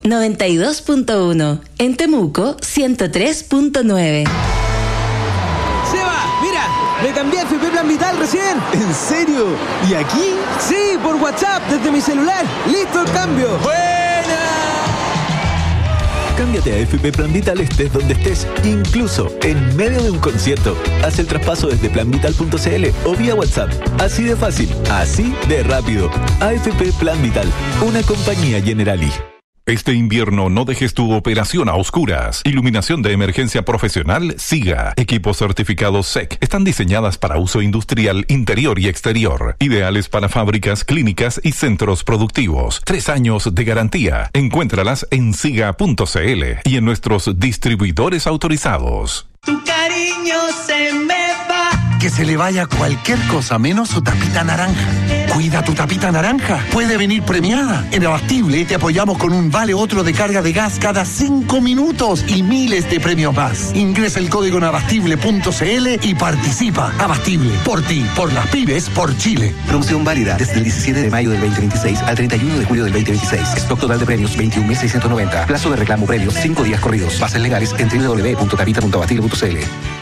92.1. En Temuco, 103.9. Seba, mira, me cambié a FP Plan Vital recién. ¿En serio? ¿Y aquí? Sí, por WhatsApp, desde mi celular. ¡Listo el cambio! ¡Buena! Cámbiate a FP Plan Vital estés donde estés, incluso en medio de un concierto. Haz el traspaso desde planvital.cl o vía WhatsApp. Así de fácil, así de rápido. AFP Plan Vital, una compañía Generali. Este invierno no dejes tu operación a oscuras. Iluminación de emergencia profesional SIGA. Equipos certificados SEC. Están diseñadas para uso industrial interior y exterior. Ideales para fábricas, clínicas y centros productivos. 3 años de garantía. Encuéntralas en siga.cl y en nuestros distribuidores autorizados. Tu cariño se me va. Que se le vaya cualquier cosa menos su tapita naranja. Cuida tu tapita naranja. Puede venir premiada. En Abastible te apoyamos con un vale otro de carga de gas cada 5 minutos y miles de premios más. Ingresa el código en abastible.cl y participa. Abastible. Por ti, por las pymes, por Chile. Promoción válida desde el 17 de mayo del 2026 al 31 de julio del 2026. Stock total de premios 21.690. Plazo de reclamo premios 5 días corridos. Bases legales en www.tapita.abastible.cl.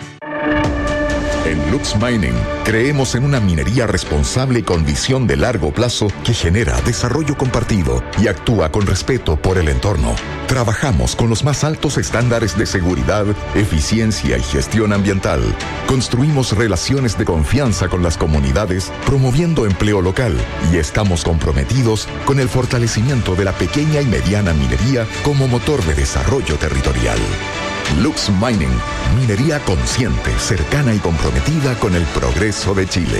En Lux Mining creemos en una minería responsable con visión de largo plazo que genera desarrollo compartido y actúa con respeto por el entorno. Trabajamos con los más altos estándares de seguridad, eficiencia y gestión ambiental. Construimos relaciones de confianza con las comunidades, promoviendo empleo local, y estamos comprometidos con el fortalecimiento de la pequeña y mediana minería como motor de desarrollo territorial. Lux Mining, minería consciente, cercana y comprometida con el progreso de Chile.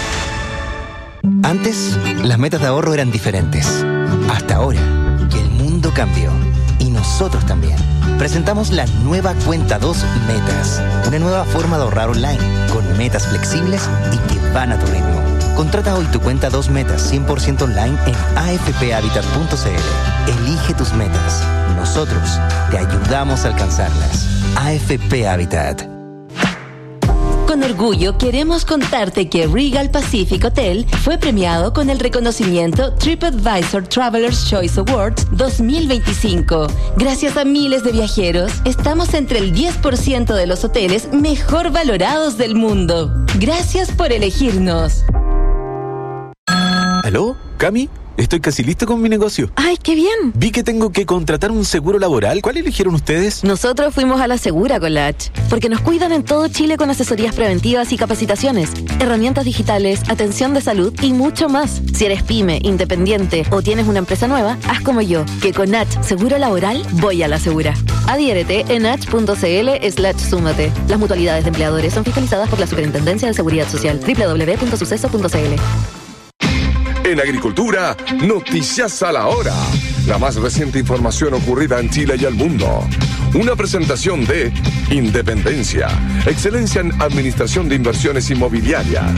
Antes, las metas de ahorro eran diferentes. Hasta ahora, que el mundo cambió. Y nosotros también. Presentamos la nueva Cuenta 2 Metas. Una nueva forma de ahorrar online, con metas flexibles y que van a tu ritmo. Contrata hoy tu Cuenta 2 Metas 100% online en afphabitat.cl. Elige tus metas. Nosotros te ayudamos a alcanzarlas. AFP Habitat. Con orgullo queremos contarte que Regal Pacific Hotel fue premiado con el reconocimiento TripAdvisor Traveler's Choice Awards 2025. Gracias a miles de viajeros, estamos entre el 10% de los hoteles mejor valorados del mundo. Gracias por elegirnos. ¿Aló? ¿Cami? Estoy casi listo con mi negocio. ¡Ay, qué bien! Vi que tengo que contratar un seguro laboral. ¿Cuál eligieron ustedes? Nosotros fuimos a la Segura con la H, porque nos cuidan en todo Chile con asesorías preventivas y capacitaciones, herramientas digitales, atención de salud y mucho más. Si eres pyme, independiente o tienes una empresa nueva, haz como yo, que con H Seguro Laboral voy a la Segura. Adhiérete en h.cl/súmate. Las mutualidades de empleadores son fiscalizadas por la Superintendencia de Seguridad Social. www.suceso.cl. En Agricultura, Noticias a la Hora. La más reciente información ocurrida en Chile y el mundo. Una presentación de Independencia, excelencia en administración de inversiones inmobiliarias.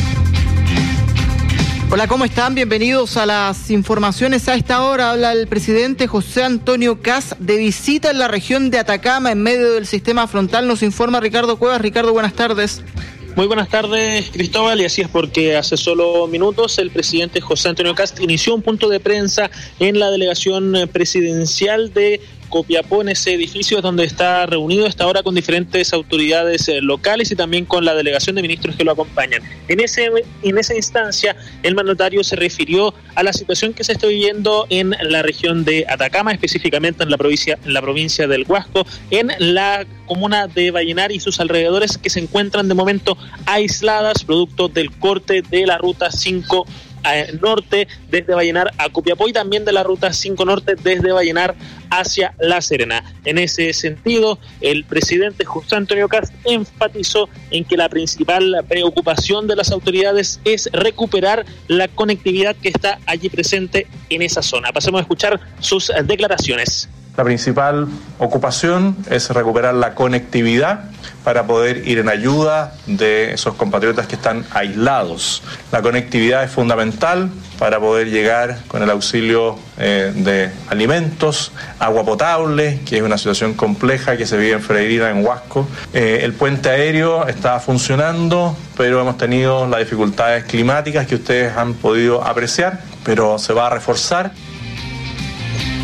Hola, ¿cómo están? Bienvenidos a las informaciones. A esta hora habla el presidente José Antonio Kast de visita en la región de Atacama en medio del sistema frontal. Nos informa Ricardo Cuevas. Ricardo, buenas tardes. Muy buenas tardes, Cristóbal, y así es porque hace solo minutos el presidente José Antonio Kast inició un punto de prensa en la delegación presidencial de Copiapó, en ese edificio donde está reunido hasta ahora con diferentes autoridades locales y también con la delegación de ministros que lo acompañan. En esa instancia, el mandatario se refirió a la situación que se está viviendo en la región de Atacama, específicamente en la provincia del Huasco, en la comuna de Vallenar y sus alrededores, que se encuentran de momento aisladas producto del corte de la ruta 5 norte desde Vallenar a Copiapó y también de la ruta 5 norte desde Vallenar hacia La Serena. En ese sentido, el presidente José Antonio Kast enfatizó en que la principal preocupación de las autoridades es recuperar la conectividad que está allí presente en esa zona. Pasemos a escuchar sus declaraciones. La principal ocupación es recuperar la conectividad para poder ir en ayuda de esos compatriotas que están aislados. La conectividad es fundamental para poder llegar con el auxilio de alimentos, agua potable, que es una situación compleja que se vive en Freirina, en Huasco. El puente aéreo está funcionando, pero hemos tenido las dificultades climáticas que ustedes han podido apreciar, pero se va a reforzar.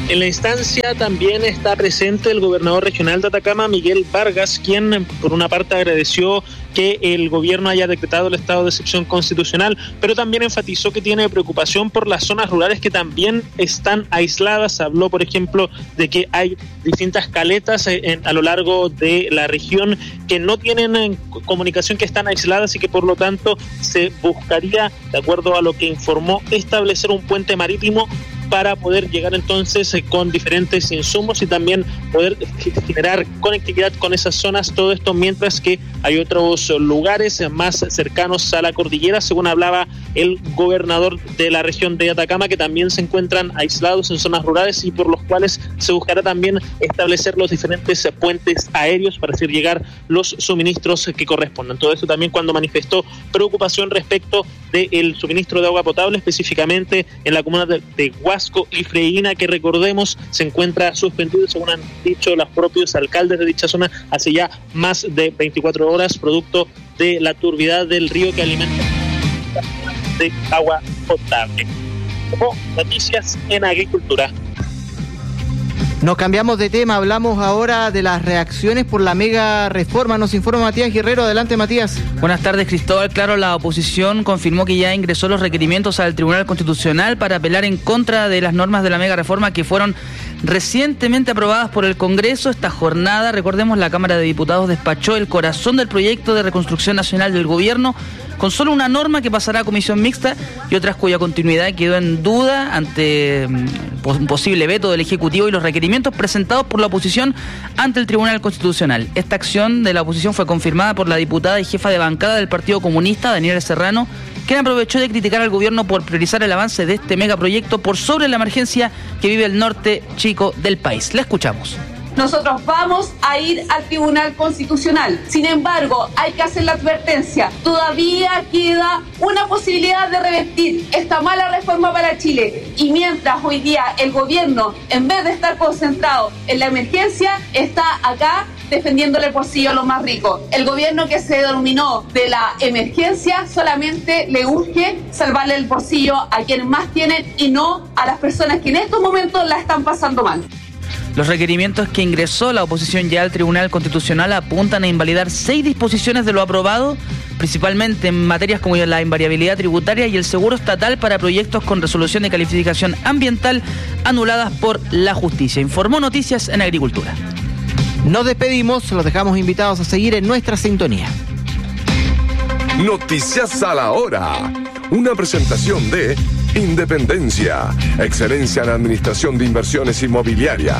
En la instancia también está presente el gobernador regional de Atacama, Miguel Vargas, quien por una parte agradeció que el gobierno haya decretado el estado de excepción constitucional, pero también enfatizó que tiene preocupación por las zonas rurales que también están aisladas. Habló, por ejemplo, de que hay distintas caletas a lo largo de la región que no tienen comunicación, que están aisladas y que por lo tanto se buscaría, de acuerdo a lo que informó, establecer un puente marítimo para poder llegar entonces con diferentes insumos y también poder generar conectividad con esas zonas, todo esto mientras que hay otros lugares más cercanos a la cordillera, según hablaba el gobernador de la región de Atacama, que también se encuentran aislados en zonas rurales y por los cuales se buscará también establecer los diferentes puentes aéreos para hacer llegar los suministros que correspondan. Todo esto también cuando manifestó preocupación respecto del suministro de agua potable, específicamente en la comuna de Huasco y Freirina, que recordemos se encuentra suspendido, según han dicho los propios alcaldes de dicha zona, hace ya más de 24 horas, producto de la turbidez del río que alimenta de agua potable. Como noticias en agricultura. Nos cambiamos de tema, hablamos ahora de las reacciones por la mega reforma. Nos informa Matías Guerrero. Adelante, Matías. Buenas tardes, Cristóbal. Claro, la oposición confirmó que ya ingresó los requerimientos al Tribunal Constitucional para apelar en contra de las normas de la mega reforma que fueron recientemente aprobadas por el Congreso. Esta jornada, recordemos, la Cámara de Diputados despachó el corazón del proyecto de reconstrucción nacional del gobierno, con solo una norma que pasará a comisión mixta y otras cuya continuidad quedó en duda ante un posible veto del Ejecutivo y los requerimientos presentados por la oposición ante el Tribunal Constitucional. Esta acción de la oposición fue confirmada por la diputada y jefa de bancada del Partido Comunista, Daniela Serrano, quien aprovechó de criticar al gobierno por priorizar el avance de este megaproyecto por sobre la emergencia que vive el norte chico del país. La escuchamos. Nosotros vamos a ir al Tribunal Constitucional. Sin embargo, hay que hacer la advertencia. Todavía queda una posibilidad de revertir esta mala reforma para Chile. Y mientras hoy día el gobierno, en vez de estar concentrado en la emergencia, está acá defendiéndole el bolsillo a los más ricos. El gobierno que se denominó de la emergencia solamente le urge salvarle el bolsillo a quienes más tienen y no a las personas que en estos momentos la están pasando mal. Los requerimientos que ingresó la oposición ya al Tribunal Constitucional apuntan a invalidar 6 disposiciones de lo aprobado, principalmente en materias como la invariabilidad tributaria y el seguro estatal para proyectos con resolución de calificación ambiental anuladas por la justicia. Informó Noticias en Agricultura. Nos despedimos, los dejamos invitados a seguir en nuestra sintonía. Noticias a la hora. Una presentación de Independencia, excelencia en administración de inversiones inmobiliarias.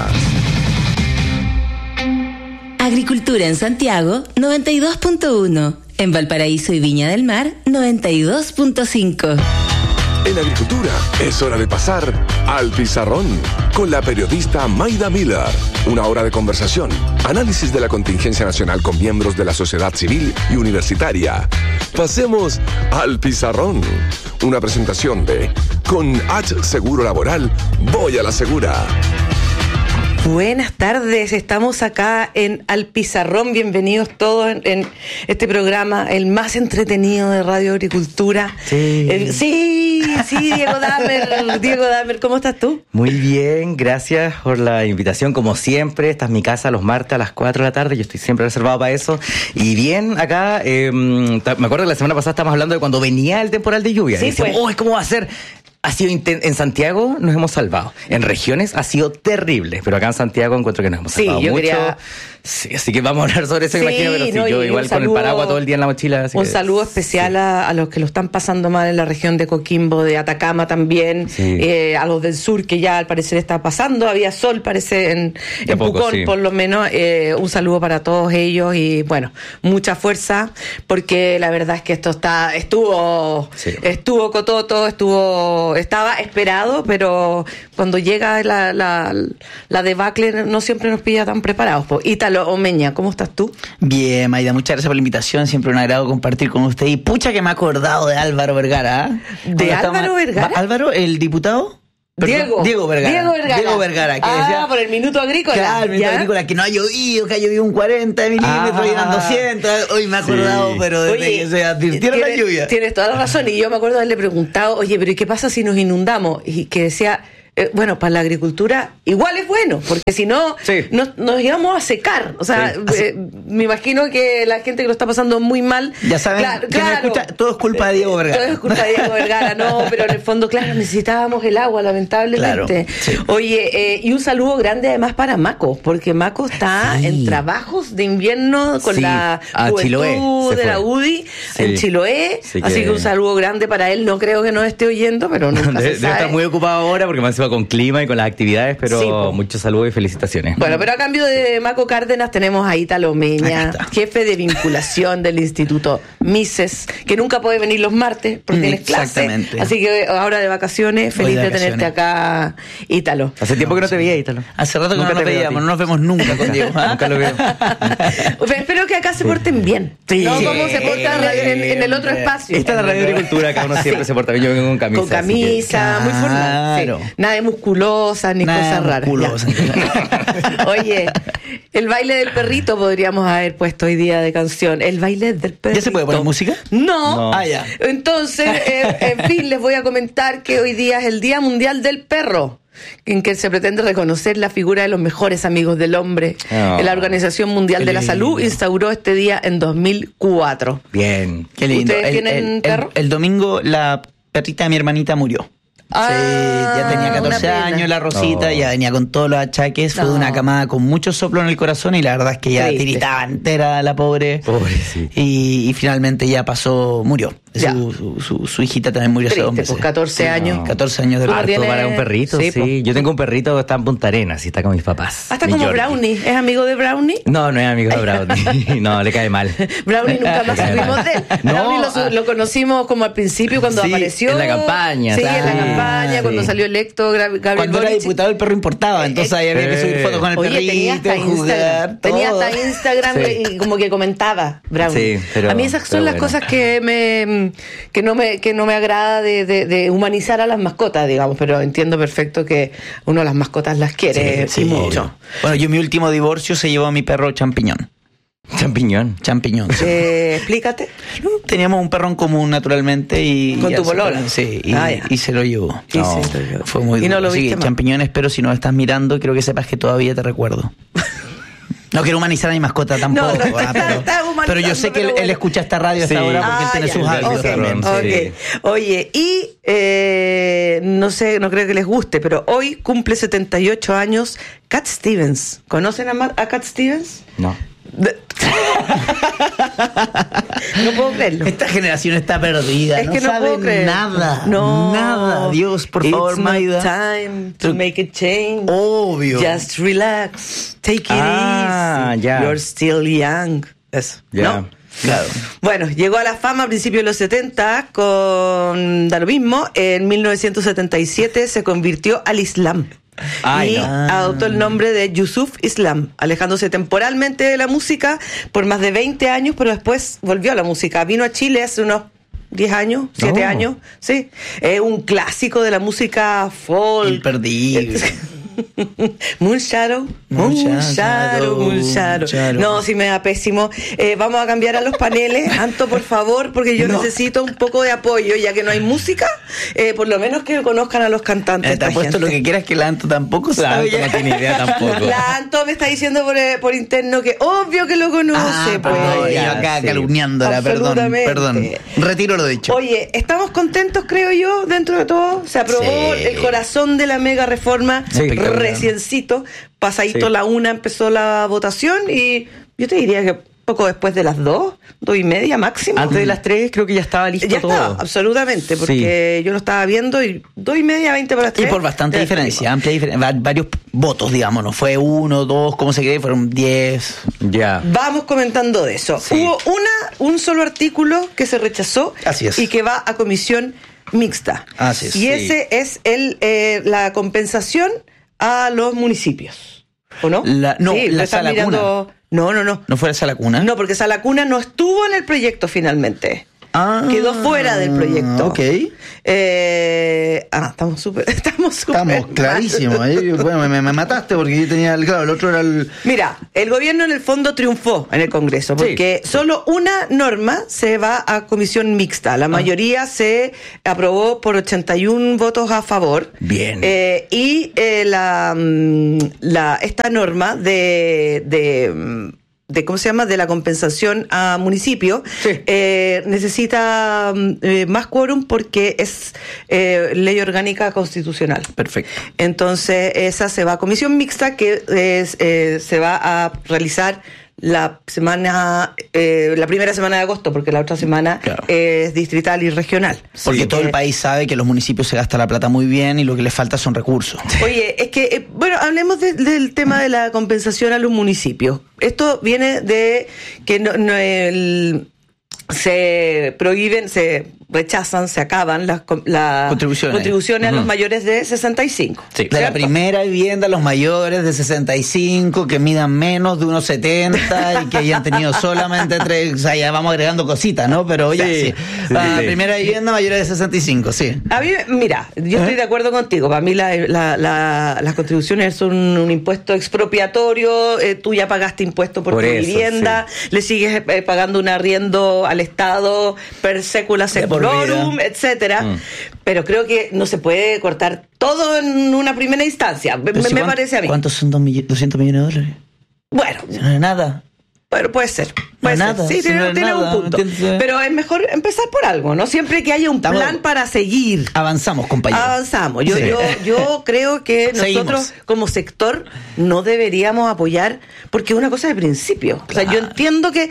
Agricultura en Santiago, 92.1. En Valparaíso y Viña del Mar, 92.5. En Agricultura es hora de pasar al pizarrón con la periodista Maida Miller. Una hora de conversación, análisis de la contingencia nacional con miembros de la sociedad civil y universitaria. Pasemos al pizarrón. Una presentación de Con H Seguro Laboral, voy a la segura. Buenas tardes, estamos acá en Al Pizarrón, bienvenidos todos en este programa, el más entretenido de Radio Agricultura. Sí, Diego Damer, ¿cómo estás tú? Muy bien, gracias por la invitación, como siempre, esta es mi casa los martes a las 4 de la tarde, yo estoy siempre reservado para eso, y bien, acá, me acuerdo que la semana pasada estábamos hablando de cuando venía el temporal de lluvia, sí, y decíamos, ¿cómo va a ser? Ha sido en Santiago nos hemos salvado. En regiones ha sido terrible, pero acá en Santiago encuentro que nos hemos salvado mucho. Sí, así que vamos a hablar sobre eso, imagino, pero sí, yo igual con el paraguas todo el día en la mochila. Un saludo especial a los que lo están pasando mal en la región de Coquimbo, de Atacama también, a los del sur que ya al parecer está pasando, había sol parece en Pucón por lo menos, un saludo para todos ellos y bueno, mucha fuerza porque la verdad es que esto estuvo cototo, estaba esperado, pero cuando llega la debacle no siempre nos pilla tan preparados. Ítalo Omeña, ¿cómo estás tú? Bien, Maida, muchas gracias por la invitación, siempre un agrado compartir con usted. Y pucha que me he acordado de Álvaro Vergara. ¿De Álvaro Vergara? Álvaro, el diputado. Diego Vergara. Que decía, por el minuto agrícola. Claro, el minuto agrícola, que no ha llovido un 40 milímetros y eran 200. Hoy me he acordado, pero desde que se advirtieron la lluvia. Tienes toda la razón. Y yo me acuerdo de haberle preguntado, oye, pero ¿y qué pasa si nos inundamos? Y que decía, bueno, para la agricultura igual es bueno, porque si no, nos íbamos a secar. O sea, me imagino que la gente que lo está pasando muy mal... Ya saben, todo es culpa de Diego Vergara. Todo es culpa de Diego Vergara, no, pero en el fondo, claro, necesitábamos el agua, lamentablemente. Oye, y un saludo grande además para Maco, porque Maco está en trabajos de invierno con la juventud de la UDI en Chiloé, así que un saludo grande para él. No creo que nos esté oyendo, pero nunca se sabe. Debe estar muy ocupado ahora porque más se va con clima y con las actividades, pero muchos saludos y felicitaciones. Bueno, pero a cambio de Maco Cárdenas tenemos a Ítalo Meña, jefe de vinculación del Instituto Mises, que nunca puede venir los martes porque tienes clase. Así que ahora de vacaciones, feliz de tenerte acá, Ítalo. Hace tiempo que no te veía, Ítalo. Hace rato que no nos veíamos, no nos vemos nunca con Diego. Nunca lo veo. Espero que acá se porten bien. No como se portan en el otro espacio. Esta es la Radio Agricultura, acá uno siempre se porta bien. Yo vengo con camisa. Con camisa, muy formal. Nada de musculosa ni cosas raras. Oye, el baile del perrito podríamos haber puesto hoy día de canción. El baile del perrito. ¿Ya se puede poner música? No. Ya. Entonces, en fin, les voy a comentar que hoy día es el Día Mundial del Perro, en que se pretende reconocer la figura de los mejores amigos del hombre. La Organización Mundial de la Salud instauró este día en 2004. Bien. Qué lindo. ¿Ustedes tienen perro? El domingo la perrita de mi hermanita murió. Ya tenía 14 años la Rosita, ya venía con todos los achaques, fue de una camada con mucho soplo en el corazón y la verdad es que ya tiritaba entera la pobre. Y finalmente ya murió. Su hijita también murió hace 2 meses. Pues 14 años. 14 años de harto para un perrito, sí. Yo tengo un perrito que está en Punta Arenas y está con mis papás. Hasta como Yorkie. Brownie. ¿Es amigo de Brownie? No es amigo de Brownie. No, le cae mal. Brownie nunca más supimos de él. Brownie lo conocimos como al principio cuando apareció. En la campaña. Sí, en la campaña, cuando salió electo Gabriel Cuando Boric. Era diputado el perro importaba, entonces ahí había que subir fotos con el perrito, jugar, tenía hasta Instagram y como que comentaba Brownie. A mí esas son las cosas que no me agrada de humanizar a las mascotas, digamos, pero entiendo perfecto que uno las mascotas las quiere mucho. Bueno, mi último divorcio se llevó a mi perro Champiñón. Champiñón. Explícate. Teníamos un perro en común, naturalmente. Y ¿con tu polola? Sí, y se lo llevó. Fue muy duro. ¿Y no lo viste más? Champiñón, espero si nos estás mirando, quiero que sepas que todavía te recuerdo. No quiero humanizar a mi mascota tampoco, pero yo sé que él escucha esta radio hasta ahora porque él tiene sus hábitos. Oye, y no creo que les guste, pero hoy cumple 78 años Cat Stevens. ¿Conocen a Cat Stevens? No. No puedo creerlo. Esta generación está perdida. Es que no sabe puedo creer. Nada. Nada. Dios, por favor, Maida. It's my time to make a change. Obvio. Just relax. Take it easy. You're still young. Eso. ¿No? Claro. Bueno, llegó a la fama a principios de los 70 con da lo mismo. En 1977 se convirtió al Islam. Adoptó el nombre de Yusuf Islam, alejándose temporalmente de la música por más de 20 años, pero después volvió a la música. Vino a Chile hace unos 10 años, 7 años, sí. Es un clásico de la música folk. Imperdible. Moonshadow. No, sí me da pésimo. Vamos a cambiar a los paneles, Anto, por favor, porque yo necesito un poco de apoyo, ya que no hay música, por lo menos que conozcan a los cantantes. Te apuesto lo que quieras que la Anto tampoco sabe. La Anto no tiene idea tampoco. La Anto me está diciendo por interno que obvio que lo conoce. Yo acá calumniándola, perdón. Retiro lo dicho. Oye, estamos contentos, creo yo, dentro de todo. Se aprobó el corazón de la mega reforma. Reciencito, pasadito la 1 empezó la votación y yo te diría que poco después de las 2:30 máximo. Antes de las 3 creo que ya estaba listo todo. Ya estaba, absolutamente, porque yo lo estaba viendo y 2:30, 20 para las 3. Y por bastante diferencia, amplia diferencia, varios votos, digamos, no fue 1, 2, como se cree, fueron 10. Ya. Vamos comentando de eso. Hubo un solo artículo que se rechazó. Así es. Y que va a comisión mixta. Así es. Y ese es la compensación a los municipios, ¿o no? La Sala Cuna. No. ¿No fue la Sala Cuna? No, porque Sala Cuna no estuvo en el proyecto finalmente. quedó fuera del proyecto. Ok. Estamos súper Estamos clarísimos. Bueno, me mataste porque yo tenía el otro era el... Mira, el gobierno en el fondo triunfó en el Congreso porque solo una norma se va a comisión mixta. La mayoría se aprobó por 81 votos a favor. Bien. Y esta norma de ¿cómo se llama? De la compensación a municipios, necesita más quórum porque es ley orgánica constitucional. Perfecto. Entonces, esa se va a comisión mixta que se va a realizar la primera semana de agosto, porque la otra semana es distrital y regional. Porque todo el país sabe que los municipios se gastan la plata muy bien y lo que les falta son recursos. Oye, es que, hablemos del tema de la compensación a los municipios. Esto viene de que se prohíben, se rechazan, se acaban las contribuciones a los mayores de 65. Sí, de la primera vivienda a los mayores de 65 que midan menos de 1,70 y que hayan tenido solamente 3, o sea, ya vamos agregando cositas, ¿no? Pero ya la primera vivienda mayores de 65, sí. A mí, mira, yo estoy de acuerdo contigo. Para mí las contribuciones son un impuesto expropiatorio. Tú ya pagaste impuesto por tu vivienda, le sigues pagando un arriendo al Estado per secula seculorum, etcétera. Pero creo que no se puede cortar todo en una primera instancia. Me parece a mí. ¿Cuántos son 200 millones de dólares? Bueno. No es nada. Bueno, puede ser. Puede ser. Sí, tiene un punto. Pero es mejor empezar por algo, ¿no? Siempre que haya un plan para seguir. Avanzamos, compañeros. Avanzamos. Yo creo que nosotros como sector no deberíamos apoyar, porque es una cosa de principio. O sea, yo entiendo que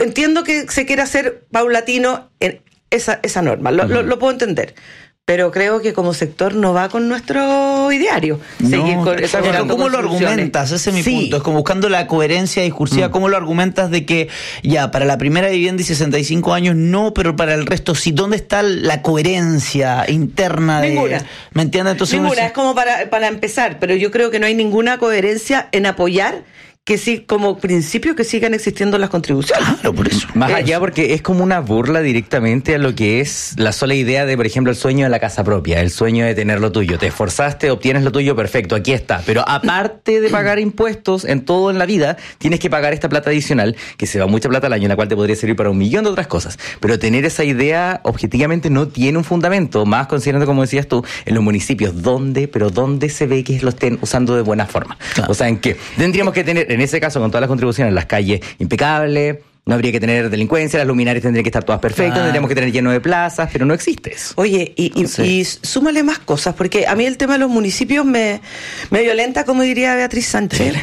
se quiere hacer paulatino en esa norma. Lo puedo entender. Pero creo que como sector no va con nuestro ideario. Seguir con ¿cómo lo argumentas? Ese es mi punto. Es como buscando la coherencia discursiva. ¿Cómo lo argumentas de que ya para la primera vivienda y 65 años no, pero para el resto sí? ¿Dónde está la coherencia interna? Ninguna. ¿Me entiendes? Entonces ninguna. Es como para empezar. Pero yo creo que no hay ninguna coherencia en apoyar que sí, como principio, que sigan existiendo las contribuciones. Claro, por eso. Más allá, porque es como una burla directamente a lo que es la sola idea de, por ejemplo, el sueño de la casa propia, el sueño de tener lo tuyo. Te esforzaste, obtienes lo tuyo, perfecto, aquí está. Pero aparte de pagar impuestos en todo en la vida, tienes que pagar esta plata adicional, que se va mucha plata al año, en la cual te podría servir para 1.000.000 de otras cosas. Pero tener esa idea, objetivamente, no tiene un fundamento, más considerando, como decías tú, en los municipios, ¿dónde se ve que lo estén usando de buena forma? Claro. O sea, ¿en qué? Tendríamos que tener, en ese caso, con todas las contribuciones, las calles impecables, no habría que tener delincuencia, las luminarias tendrían que estar todas perfectas, tendríamos que tener lleno de plazas, pero no existe eso. Oye, y súmale más cosas, porque a mí el tema de los municipios me violenta, como diría Beatriz Sánchez,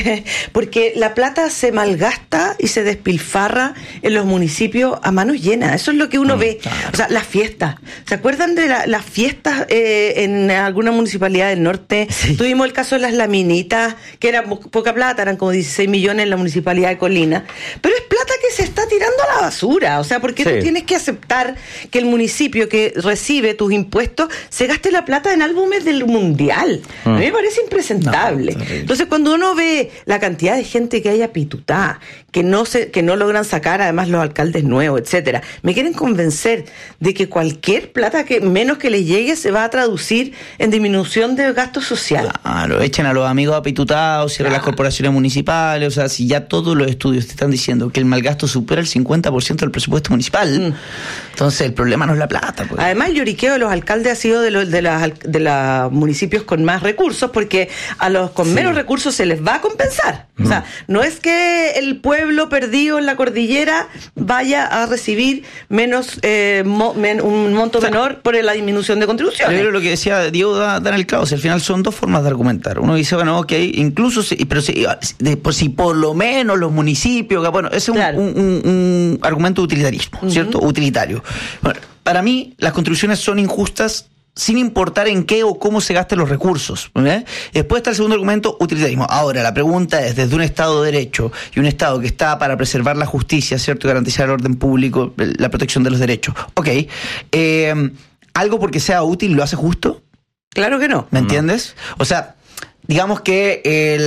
porque la plata se malgasta y se despilfarra en los municipios a manos llenas. Eso es lo que uno ve. Claro. O sea, las fiestas. ¿Se acuerdan de las fiestas en alguna municipalidad del norte? Sí. Tuvimos el caso de las laminitas, que era poca plata, eran como 16 millones en la municipalidad de Colina, pero es plata que se está tirando a la basura. O sea, porque tú tienes que aceptar que el municipio que recibe tus impuestos se gaste la plata en álbumes del mundial. A mí me parece impresentable. Entonces, cuando uno ve la cantidad de gente que hay apitutada, que no logran sacar, además los alcaldes nuevos, etcétera, me quieren convencer de que cualquier plata que menos que les llegue se va a traducir en disminución de gasto social. Claro, echen a los amigos apitutados, cierren las corporaciones municipales. O sea, si ya todos los estudios te están diciendo que el malgasto supera el 50% del presupuesto municipal, entonces el problema no es la plata. Pues. Además, el lloriqueo de los alcaldes ha sido de los municipios con más recursos, porque a los con menos recursos se les va a compensar. O sea, no es que el pueblo perdido en la cordillera vaya a recibir menos un monto menor por la disminución de contribuciones. Pero lo que decía Diego da en el clavo, si al final son dos formas de argumentar. Uno dice, bueno, ok, incluso si por lo menos los municipios, bueno, ese es un argumento de utilitarismo, ¿cierto? Utilitario. Bueno, para mí, las contribuciones son injustas sin importar en qué o cómo se gasten los recursos. Después está el segundo argumento, utilitarismo. Ahora, la pregunta es, desde un Estado de Derecho y un Estado que está para preservar la justicia, ¿cierto?, y garantizar el orden público, la protección de los derechos. Ok. ¿Algo porque sea útil lo hace justo? Claro que no. ¿Me entiendes? O sea, digamos que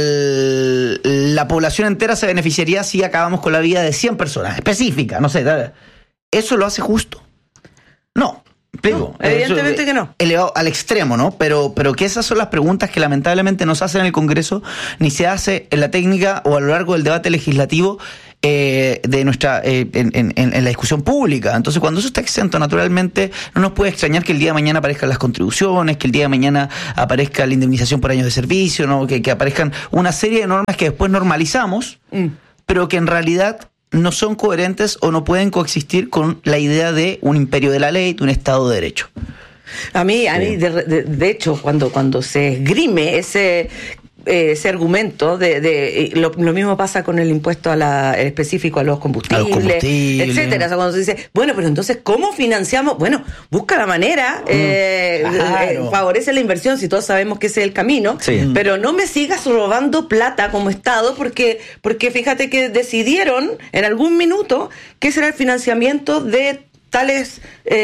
la población entera se beneficiaría si acabamos con la vida de 100 personas, específica, no sé. ¿Eso lo hace justo? No. No, evidentemente que no. Elevado al extremo, ¿no? Pero que esas son las preguntas que lamentablemente no se hacen en el Congreso, ni se hace en la técnica o a lo largo del debate legislativo de nuestra en la discusión pública. Entonces, cuando eso está exento, naturalmente no nos puede extrañar que el día de mañana aparezcan las contribuciones, que el día de mañana aparezca la indemnización por años de servicio, ¿no? Que aparezcan una serie de normas que después normalizamos, pero que en realidad no son coherentes o no pueden coexistir con la idea de un imperio de la ley, de un Estado de Derecho. A mí de hecho, cuando se esgrime ese argumento lo mismo pasa con el impuesto específico a los combustibles, etcétera. O sea, cuando se dice, bueno, pero entonces, ¿cómo financiamos? Bueno, busca la manera, favorece la inversión, si todos sabemos que ese es el camino, pero no me sigas robando plata como Estado, porque fíjate que decidieron en algún minuto que será el financiamiento de tales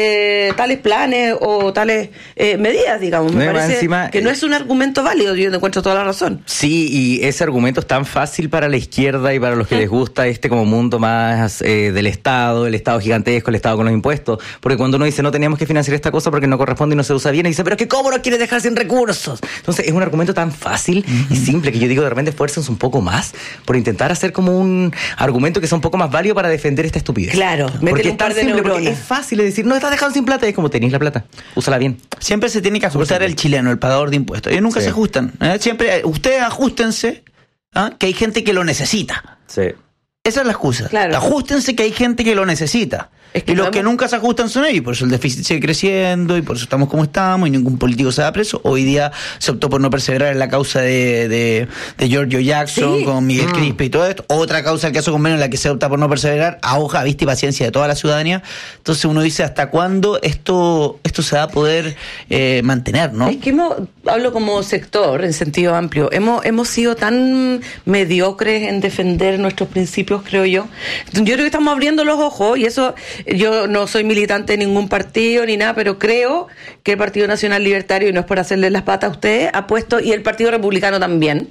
planes o tales medidas, digamos. Me parece encima, que no es un argumento válido, yo encuentro toda la razón. Sí, y ese argumento es tan fácil para la izquierda y para los que les gusta como mundo más del Estado, el Estado gigantesco, el Estado con los impuestos, porque cuando uno dice no teníamos que financiar esta cosa porque no corresponde y no se usa bien, y dice, pero que ¿cómo nos quieres dejar sin recursos? Entonces es un argumento tan fácil y simple que yo digo, de repente esfuércense un poco más por intentar hacer como un argumento que sea un poco más válido para defender esta estupidez. Claro, métele un par de neuronas. Es fácil decir, no, estás dejando sin plata, es como tenéis la plata, úsala bien. Siempre se tiene que ajustar el chileno, el pagador de impuestos. Ellos nunca se ajustan. Siempre, ustedes ajústense, que hay gente que lo necesita. Sí. Esa es la excusa. Claro. Ajustense que hay gente que lo necesita. Y los que nunca se ajustan son ellos, y por eso el déficit sigue creciendo, y por eso estamos como estamos, y ningún político se da preso. Hoy día se optó por no perseverar en la causa de Giorgio Jackson, con Miguel Crispe y todo esto. Otra causa, el caso convenio, en la que se opta por no perseverar, a hoja, vista y paciencia de toda la ciudadanía. Entonces uno dice, ¿hasta cuándo esto se va a poder mantener, no? Es que hablo como sector, en sentido amplio, hemos sido tan mediocres en defender nuestros principios, creo yo. Yo creo que estamos abriendo los ojos, y eso... Yo no soy militante de ningún partido ni nada, pero creo que el Partido Nacional Libertario, y no es por hacerle las patas a ustedes, ha puesto, y el Partido Republicano también,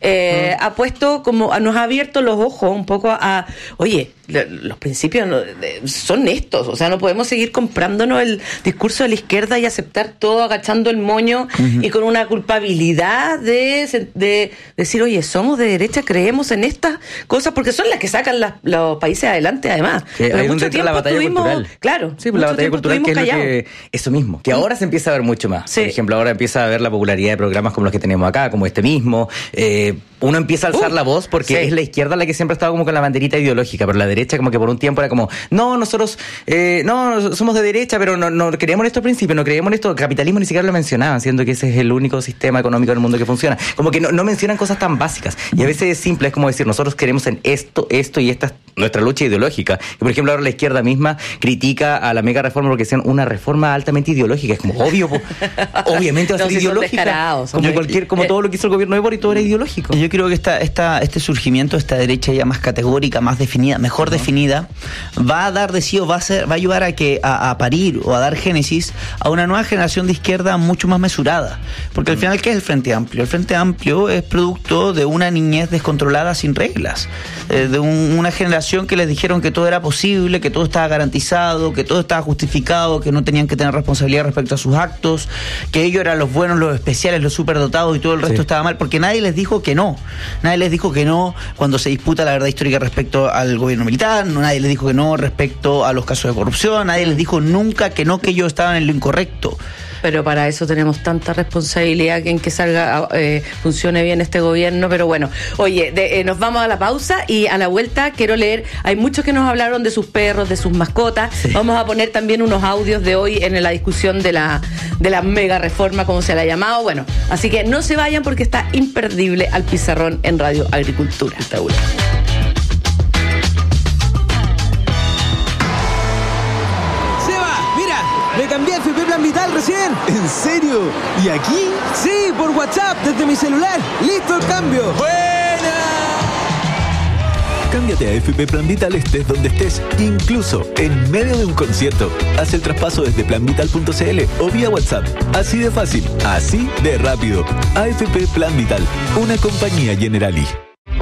ha puesto nos ha abierto los ojos un poco a oye, los principios son estos, o sea, no podemos seguir comprándonos el discurso de la izquierda y aceptar todo agachando el moño y con una culpabilidad de decir, oye, somos de derecha, creemos en estas cosas, porque son las que sacan los países adelante, además. Hay mucho tiempo la batalla cultural. Claro. Sí, la batalla cultural, que es eso mismo, que ahora se empieza a ver mucho más. Sí. Por ejemplo, ahora empieza a ver la popularidad de programas como los que tenemos acá, como este mismo. Uno empieza a alzar la voz porque es la izquierda la que siempre ha estado como con la banderita ideológica, pero la derecha como que por un tiempo era como, no, nosotros no somos de derecha, pero no creemos en estos principios, no creemos en esto. Capitalismo ni siquiera lo mencionaban, siendo que ese es el único sistema económico del mundo que funciona. Como que no mencionan cosas tan básicas. Y a veces es simple, es como decir, nosotros queremos en esto y esta es nuestra lucha ideológica. Y por ejemplo, ahora la izquierda misma critica a la mega reforma porque sean una reforma altamente ideológica. Es como obvio, obviamente va a ser ideológica. Como todo lo que hizo el gobierno de Boric, todo era ideológico. Yo creo que este surgimiento de esta derecha ya más categórica, más definida, mejor definida, va a dar de sí o va a ayudar a parir o a dar génesis a una nueva generación de izquierda mucho más mesurada. Porque al final, ¿qué es el Frente Amplio? El Frente Amplio es producto de una niñez descontrolada sin reglas, de una generación que les dijeron que todo era posible, que todo estaba garantizado, que todo estaba justificado, que no tenían que tener responsabilidad respecto a sus actos, que ellos eran los buenos, los especiales, los superdotados y todo el resto estaba mal, porque nadie les dijo que no. Nadie les dijo que no cuando se disputa la verdad histórica respecto al gobierno militar, nadie les dijo que no respecto a los casos de corrupción, nadie les dijo nunca que no, que ellos estaban en lo incorrecto. Pero para eso tenemos tanta responsabilidad en que salga, funcione bien este gobierno. Pero bueno, oye, nos vamos a la pausa y a la vuelta quiero leer, hay muchos que nos hablaron de sus perros, de sus mascotas. Sí. Vamos a poner también unos audios de hoy en la discusión de la mega reforma, como se la ha llamado. Bueno, así que no se vayan porque está imperdible Al Pizarrón en Radio Agricultura. Me cambié a FP Plan Vital recién. ¿En serio? ¿Y aquí? Sí, por WhatsApp, desde mi celular. ¡Listo el cambio! ¡Buena! Cámbiate a FP Plan Vital estés donde estés, incluso en medio de un concierto. Haz el traspaso desde planvital.cl o vía WhatsApp. Así de fácil, así de rápido. AFP Plan Vital, una compañía Generali.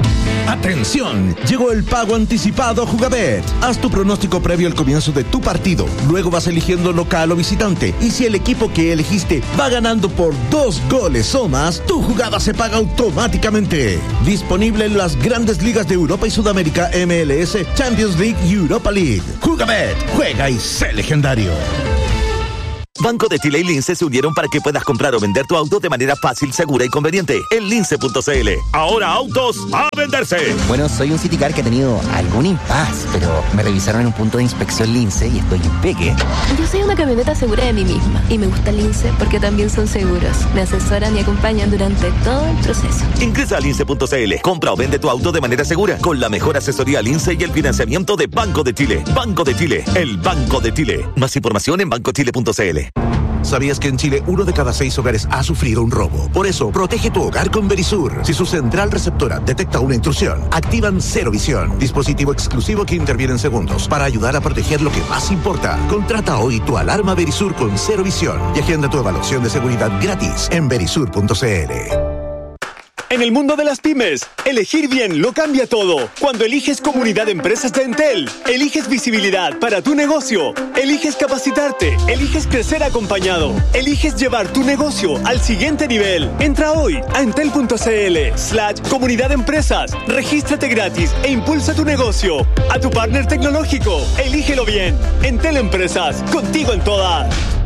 ¡Atención! Llegó el pago anticipado a Jugabet. Haz tu pronóstico previo al comienzo de tu partido. Luego vas eligiendo local o visitante. Y si el equipo que elegiste va ganando por 2 goles o más, tu jugada se paga automáticamente. Disponible en las grandes ligas de Europa y Sudamérica, MLS, Champions League y Europa League. Jugabet, juega y sé legendario. Banco de Chile y Lince se unieron para que puedas comprar o vender tu auto de manera fácil, segura y conveniente en lince.cl. Ahora autos a venderse. Bueno, soy un Citicar que ha tenido algún impas, pero me revisaron en un punto de inspección Lince y estoy impeque. Yo soy una camioneta segura de mí misma y me gusta Lince porque también son seguros. Me asesoran y acompañan durante todo el proceso. Ingresa a lince.cl. Compra o vende tu auto de manera segura con la mejor asesoría Lince y el financiamiento de Banco de Chile. Banco de Chile, el Banco de Chile. Más información en bancochile.cl. ¿Sabías que en Chile 1 de cada 6 hogares ha sufrido un robo? Por eso, protege tu hogar con Verisur. Si su central receptora detecta una intrusión, activan Cero Visión, dispositivo exclusivo que interviene en segundos para ayudar a proteger lo que más importa. Contrata hoy tu alarma Verisur con Cero Visión y agenda tu evaluación de seguridad gratis en verisur.cl. En el mundo de las pymes, elegir bien lo cambia todo. Cuando eliges Comunidad de Empresas de Entel, eliges visibilidad para tu negocio, eliges capacitarte, eliges crecer acompañado, eliges llevar tu negocio al siguiente nivel. Entra hoy a entel.cl/Comunidad de Empresas, regístrate gratis e impulsa tu negocio. A tu partner tecnológico, elígelo bien. Entel Empresas, contigo en todas.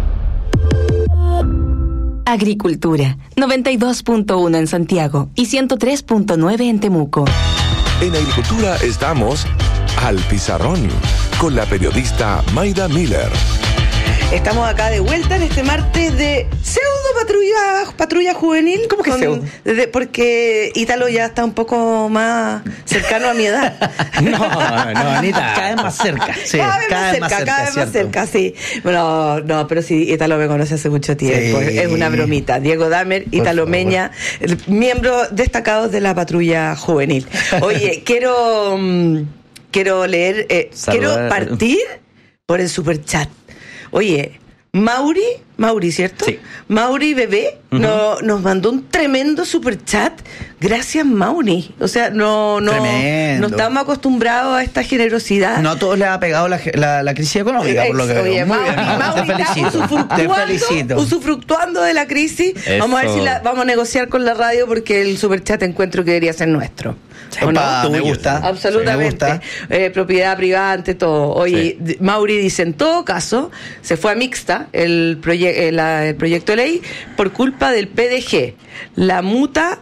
Agricultura, 92.1 en Santiago y 103.9 en Temuco. En Agricultura estamos al pizarrón con la periodista Mayda Miller. Estamos acá de vuelta en este martes de patrulla juvenil. ¿Cómo que pseudo? Porque Ítalo ya está un poco más cercano a mi edad. No, Anita. Cada vez más cerca. Sí, cada vez más cerca, sí. Bueno, no, pero sí, Ítalo me conoce hace mucho tiempo. Sí. Es una bromita. Diego Damer, Ítalo Meña, miembros destacados de la patrulla juvenil. Oye, quiero leer, quiero partir por el superchat. Oye, Mauri, ¿cierto? Sí. Mauri Bebé nos mandó un tremendo superchat. Gracias, Mauri. O sea, no estamos acostumbrados a esta generosidad. No a todos les ha pegado la crisis económica, por lo que veo. Muy bien, Mauri te felicito. Usufructuando de la crisis. Eso. Vamos a ver si vamos a negociar con la radio porque el superchat encuentro que debería ser nuestro. No? Me gusta. Absolutamente. Me gusta. Propiedad privada ante todo. Oye, sí. Mauri dice, en todo caso, se fue a mixta el proyecto de ley por culpa del PDG. La muta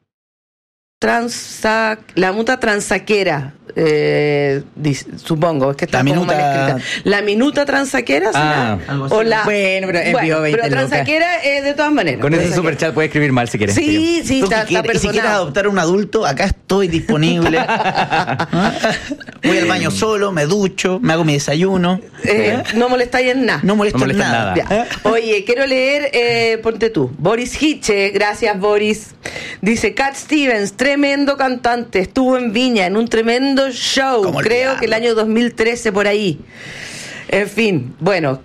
transaquera, supongo, es que está como mal escrita. La minuta transaquera, bueno, pero transaquera de todas maneras. Con ese superchat puedes escribir mal si quieres. Sí, está perdonado. Si quieres adoptar un adulto, acá estoy disponible. Voy al baño solo, me ducho, me hago mi desayuno. No molestáis en nada. No molesto en nada. Oye, quiero leer, ponte tú. Boris Hiche, gracias Boris. Dice, Cat Stevens, tremendo cantante, estuvo en Viña en un tremendo show, creo que el año 2013 por ahí. En fin, bueno,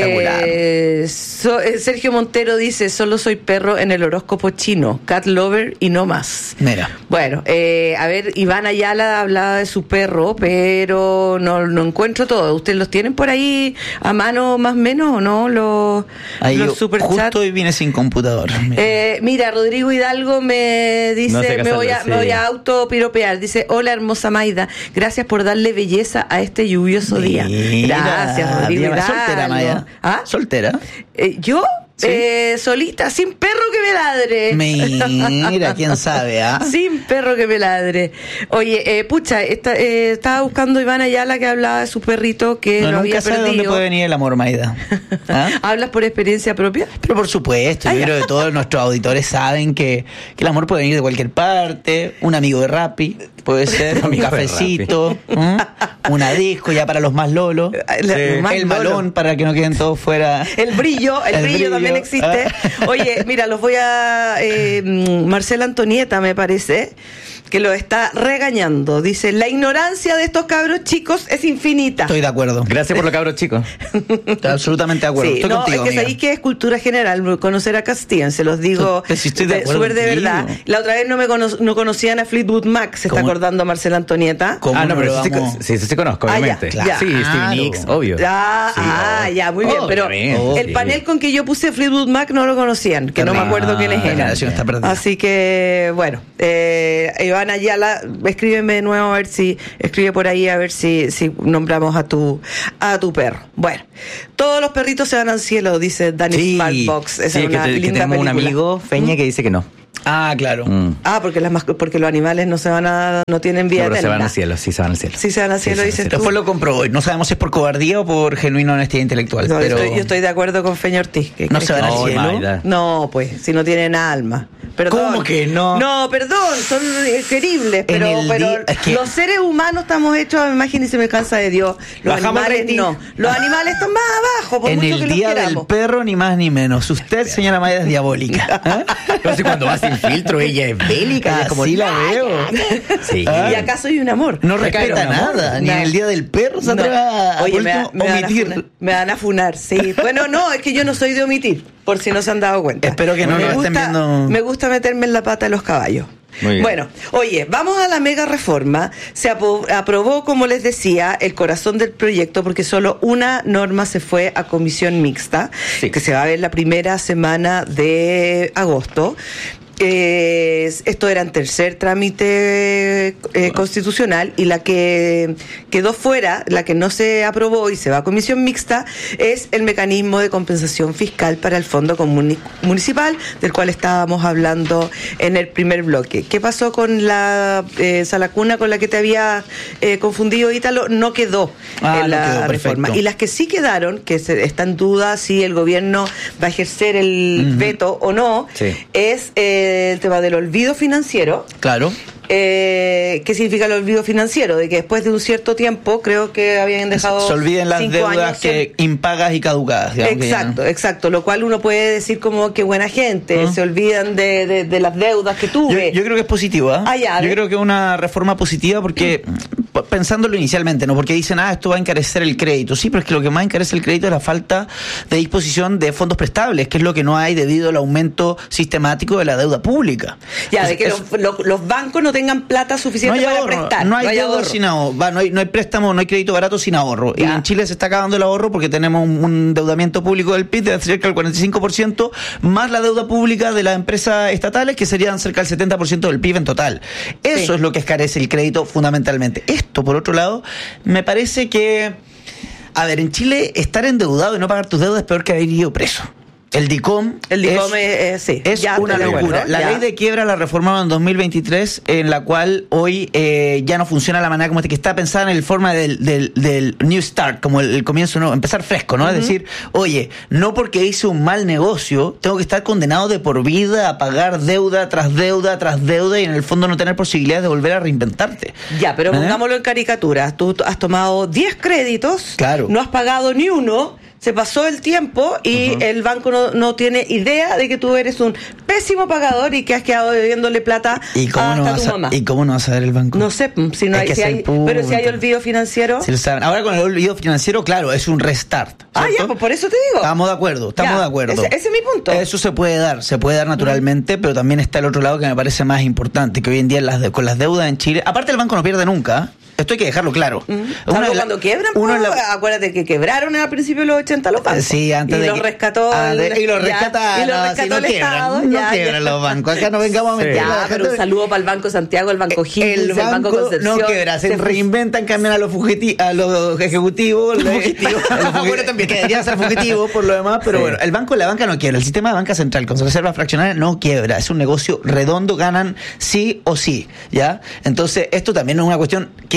Sergio Montero dice, solo soy perro en el horóscopo chino, cat lover y no más. Mira. Bueno, a ver, Iván Ayala hablaba de su perro, pero no encuentro todo. ¿Ustedes los tienen por ahí a mano más o menos o no? Los superchats. Justo hoy vine sin computador. Mira, Rodrigo Hidalgo me dice, me voy a autopiropear. Dice, hola hermosa Mayda, gracias por darle belleza a este lluvioso día. Gracias, Rodrigo Hidalgo. Soltera, Maya. ¿Ah? ¿Soltera? ¿Yo? ¿Sí? Solita, sin perro que me ladre. Mira, quién sabe, ¿ah? Sin perro que me ladre. Oye, estaba buscando Iván Ayala que hablaba de su perrito que lo había perdido. ¿Dónde puede venir el amor, Mayda? ¿Ah? ¿Hablas por experiencia propia? Pero por supuesto, yo creo que todos nuestros auditores saben que el amor puede venir de cualquier parte. Un amigo de Rappi, puede ser, un cafecito, una disco ya para los más lolos, el balón para que no queden todos fuera. El brillo también existe. Oye, mira, los voy a... Marcela Antonieta, me parece, que lo está regañando. Dice, la ignorancia de estos cabros chicos es infinita. Estoy de acuerdo. Gracias por los cabros chicos. Estoy absolutamente de acuerdo. Sí, estoy contigo, es que sabéis que es cultura general conocer a Castilla, se los digo súper de verdad. La otra vez no conocían a Fleetwood Mac, se está acordando Marcela Antonieta. No, pero sí conozco, obviamente. Ya. Sí, Stevie Nicks, obvio. Ya, muy bien. Pero el panel con que yo puse Fleetwood Mac no lo conocían, que no me acuerdo quiénes eran. Así que, bueno, Iván Ayala, escríbeme de nuevo a ver si escribe por ahí a ver si nombramos a tu perro. Bueno, todos los perritos se van al cielo, dice Danny Smartbox. Esa es una linda tenemos película. Un amigo, Feña, que dice que no. Claro. Porque los animales no tienen vida eterna. Se van al cielo, sí se van al cielo. Sí se van al cielo, dices tú. Después lo comprobó. No sabemos si es por cobardía o por genuina honestidad intelectual. No, pero yo estoy de acuerdo con Feña Ortiz. ¿No se van al cielo? No, pues, si no tienen alma. Perdón. ¿Cómo que no? No, perdón, son queribles, pero los seres humanos estamos hechos a imagen y semejanza de Dios. Los animales no. Los animales están más abajo, por en mucho el que los día queramos. del perro, ni más ni menos. Usted, señora Maya, es diabólica. Entonces, cuando va sin filtro, ella es bélica. Así como la veo. Sí. Y acá soy un amor. No respeta nada, ni en el día del perro se atreve a omitir. Me van a funar, sí. Bueno, no, es que yo no soy de omitir, por si no se han dado cuenta. Espero que no lo estén viendo. Me gusta meterme en la pata de los caballos. Bueno, oye, vamos a la mega reforma. Se aprobó, como les decía, el corazón del proyecto, porque solo una norma se fue a comisión mixta, que se va a ver la primera semana de agosto. Esto era en tercer trámite constitucional, y la que quedó fuera, la que no se aprobó y se va a comisión mixta, es el mecanismo de compensación fiscal para el Fondo Municipal, del cual estábamos hablando en el primer bloque. ¿Qué pasó con la salacuna con la que te había confundido, Ítalo? No quedó en la reforma. Y las que sí quedaron, que está en duda si el gobierno va a ejercer el veto o no, es el tema del olvido financiero. Claro. ¿Qué significa el olvido financiero? De que después de un cierto tiempo, creo que habían dejado se olviden las deudas que impagas y caducadas. Exacto, lo cual uno puede decir como que buena gente, se olvidan de las deudas que tuve. Yo creo que es positivo, yo creo que es una reforma positiva porque, pensándolo inicialmente, ¿no? Porque dicen, esto va a encarecer el crédito. Sí, pero es que lo que más encarece el crédito es la falta de disposición de fondos prestables, que es lo que no hay debido al aumento sistemático de la deuda pública. De que los bancos no tengan plata suficiente para prestar. No hay ahorro sin ahorro. No hay préstamo, no hay crédito barato sin ahorro. Y en Chile se está acabando el ahorro porque tenemos un endeudamiento público del PIB de cerca del 45%, más la deuda pública de las empresas estatales, que serían cerca del 70% del PIB en total. Eso es lo que escarece el crédito fundamentalmente. Esto, por otro lado, me parece que, en Chile estar endeudado y no pagar tus deudas es peor que haber ido preso. El DICOM es una locura. La ley de quiebra la reformaron en 2023, en la cual hoy ya no funciona de la manera como que está pensada en el forma del New Start, como el comienzo nuevo, empezar fresco, ¿no? Es decir, oye, no porque hice un mal negocio, tengo que estar condenado de por vida a pagar deuda tras deuda tras deuda y en el fondo no tener posibilidades de volver a reinventarte. Pero pongámoslo en caricatura. Tú has tomado 10 créditos, no has pagado ni uno, se pasó el tiempo y el banco no tiene idea de que tú eres un pésimo pagador y que has quedado debiéndole plata hasta tu mamá. ¿Y cómo no va a saber el banco? No sé, si no pero si hay olvido financiero. Si lo saben. Ahora con el olvido financiero, claro, es un restart. Pues por eso te digo. Estamos de acuerdo. Ese es mi punto. Eso se puede dar naturalmente, pero también está el otro lado que me parece más importante, que hoy en día con las deudas en Chile, aparte el banco no pierde nunca. Esto hay que dejarlo claro. Cuando quiebran, acuérdate que quebraron al principio de los 80 los bancos. Sí, antes de los rescató el Estado. No quiebran los bancos. Acá no vengamos a mentir. Pero un saludo para el Banco Santiago, el Banco Higgins, el Banco Concepción. No quiebra, se reinventan, cambian a los ejecutivos. Los también que deberían ser fugitivos por lo demás, pero bueno, la banca no quiebra. El sistema de banca central con su reserva fraccionaria no quiebra. Es un negocio redondo, ganan sí o sí, ¿ya? Entonces, esto también no es una cuestión que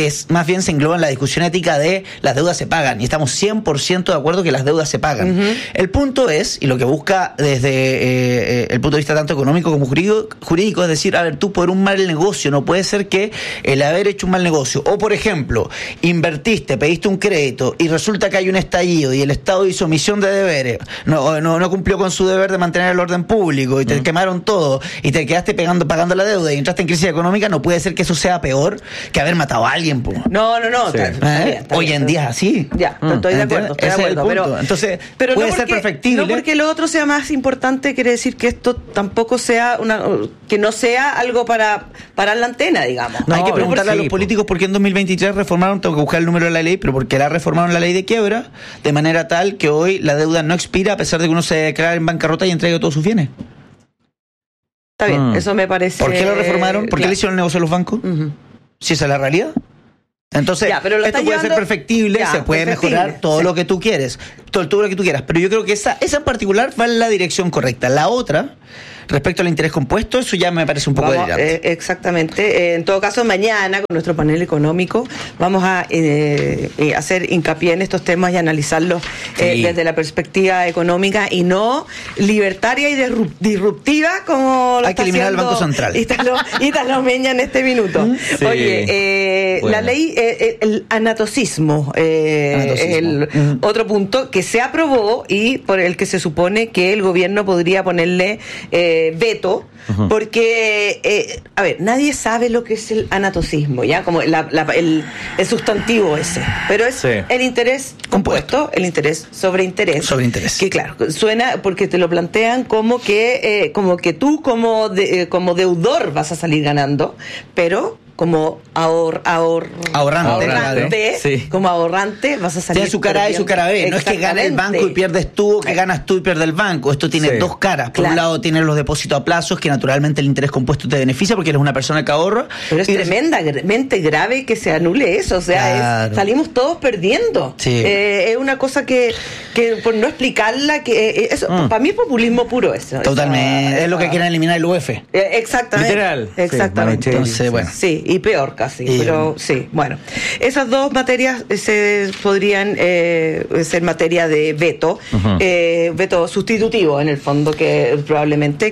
que más bien se engloba en la discusión ética de las deudas se pagan, y estamos 100% de acuerdo que las deudas se pagan. El punto es, y lo que busca desde el punto de vista tanto económico como jurídico, es decir, a ver, tú por un mal negocio, no puede ser que el haber hecho un mal negocio, o por ejemplo, invertiste, pediste un crédito y resulta que hay un estallido y el Estado hizo omisión de deberes, no cumplió con su deber de mantener el orden público y te quemaron todo y te quedaste pagando la deuda y entraste en crisis económica, no puede ser que eso sea peor que haber matado a alguien. No. Hoy en día es así. Ya, estoy de acuerdo. Entonces, pero puede ser perfectible. No porque lo otro sea más importante quiere decir que esto tampoco sea que no sea algo para la antena, digamos. No, hay que preguntarle a los políticos por qué en 2023 reformaron, tengo que buscar el número de la ley, pero porque la reformaron la ley de quiebra, de manera tal que hoy la deuda no expira a pesar de que uno se declara en bancarrota y entregue todos sus bienes. Está bien, eso me parece... ¿Por qué lo reformaron? ¿Por qué le hicieron el negocio a los bancos? Si esa es la realidad. Entonces, esto puede ser perfectible, se puede mejorar todo lo que tú quieres, todo lo que tú quieras, pero yo creo que esa en particular va en la dirección correcta. La otra, respecto al interés compuesto, eso ya me parece un poco delirante. Exactamente. En todo caso, mañana, con nuestro panel económico, vamos a hacer hincapié en estos temas y analizarlos desde la perspectiva económica y no libertaria y disruptiva como lo hay que eliminar el Banco Central. Italo Meña en este minuto. Sí. Oye, la ley, el anatocismo, es el otro punto que se aprobó y por el que se supone que el gobierno podría ponerle veto, porque a ver, nadie sabe lo que es el anatocismo, ya como el sustantivo ese, pero es el interés compuesto, el interés sobre interés, que claro, suena porque te lo plantean como que tú como deudor vas a salir ganando, pero como ahorrante, como ahorrante vas a salir. Tiene su cara A y su cara B. No es que gane el banco y pierdes tú, o que ganas tú y pierdes el banco. Esto tiene dos caras. Por un lado tienes los depósitos a plazos, que naturalmente el interés compuesto te beneficia porque eres una persona que ahorra. Pero es tremendamente grave que se anule eso. O sea, salimos todos perdiendo. Es una cosa que por no explicarla, que eso para mí es populismo puro eso. Totalmente. Es lo que quieren eliminar el UF. Exactamente. Literal. Exactamente. Entonces, bueno. Sí, y peor casi, pero sí, bueno. Esas dos materias se podrían ser materia de veto, veto sustitutivo en el fondo, que probablemente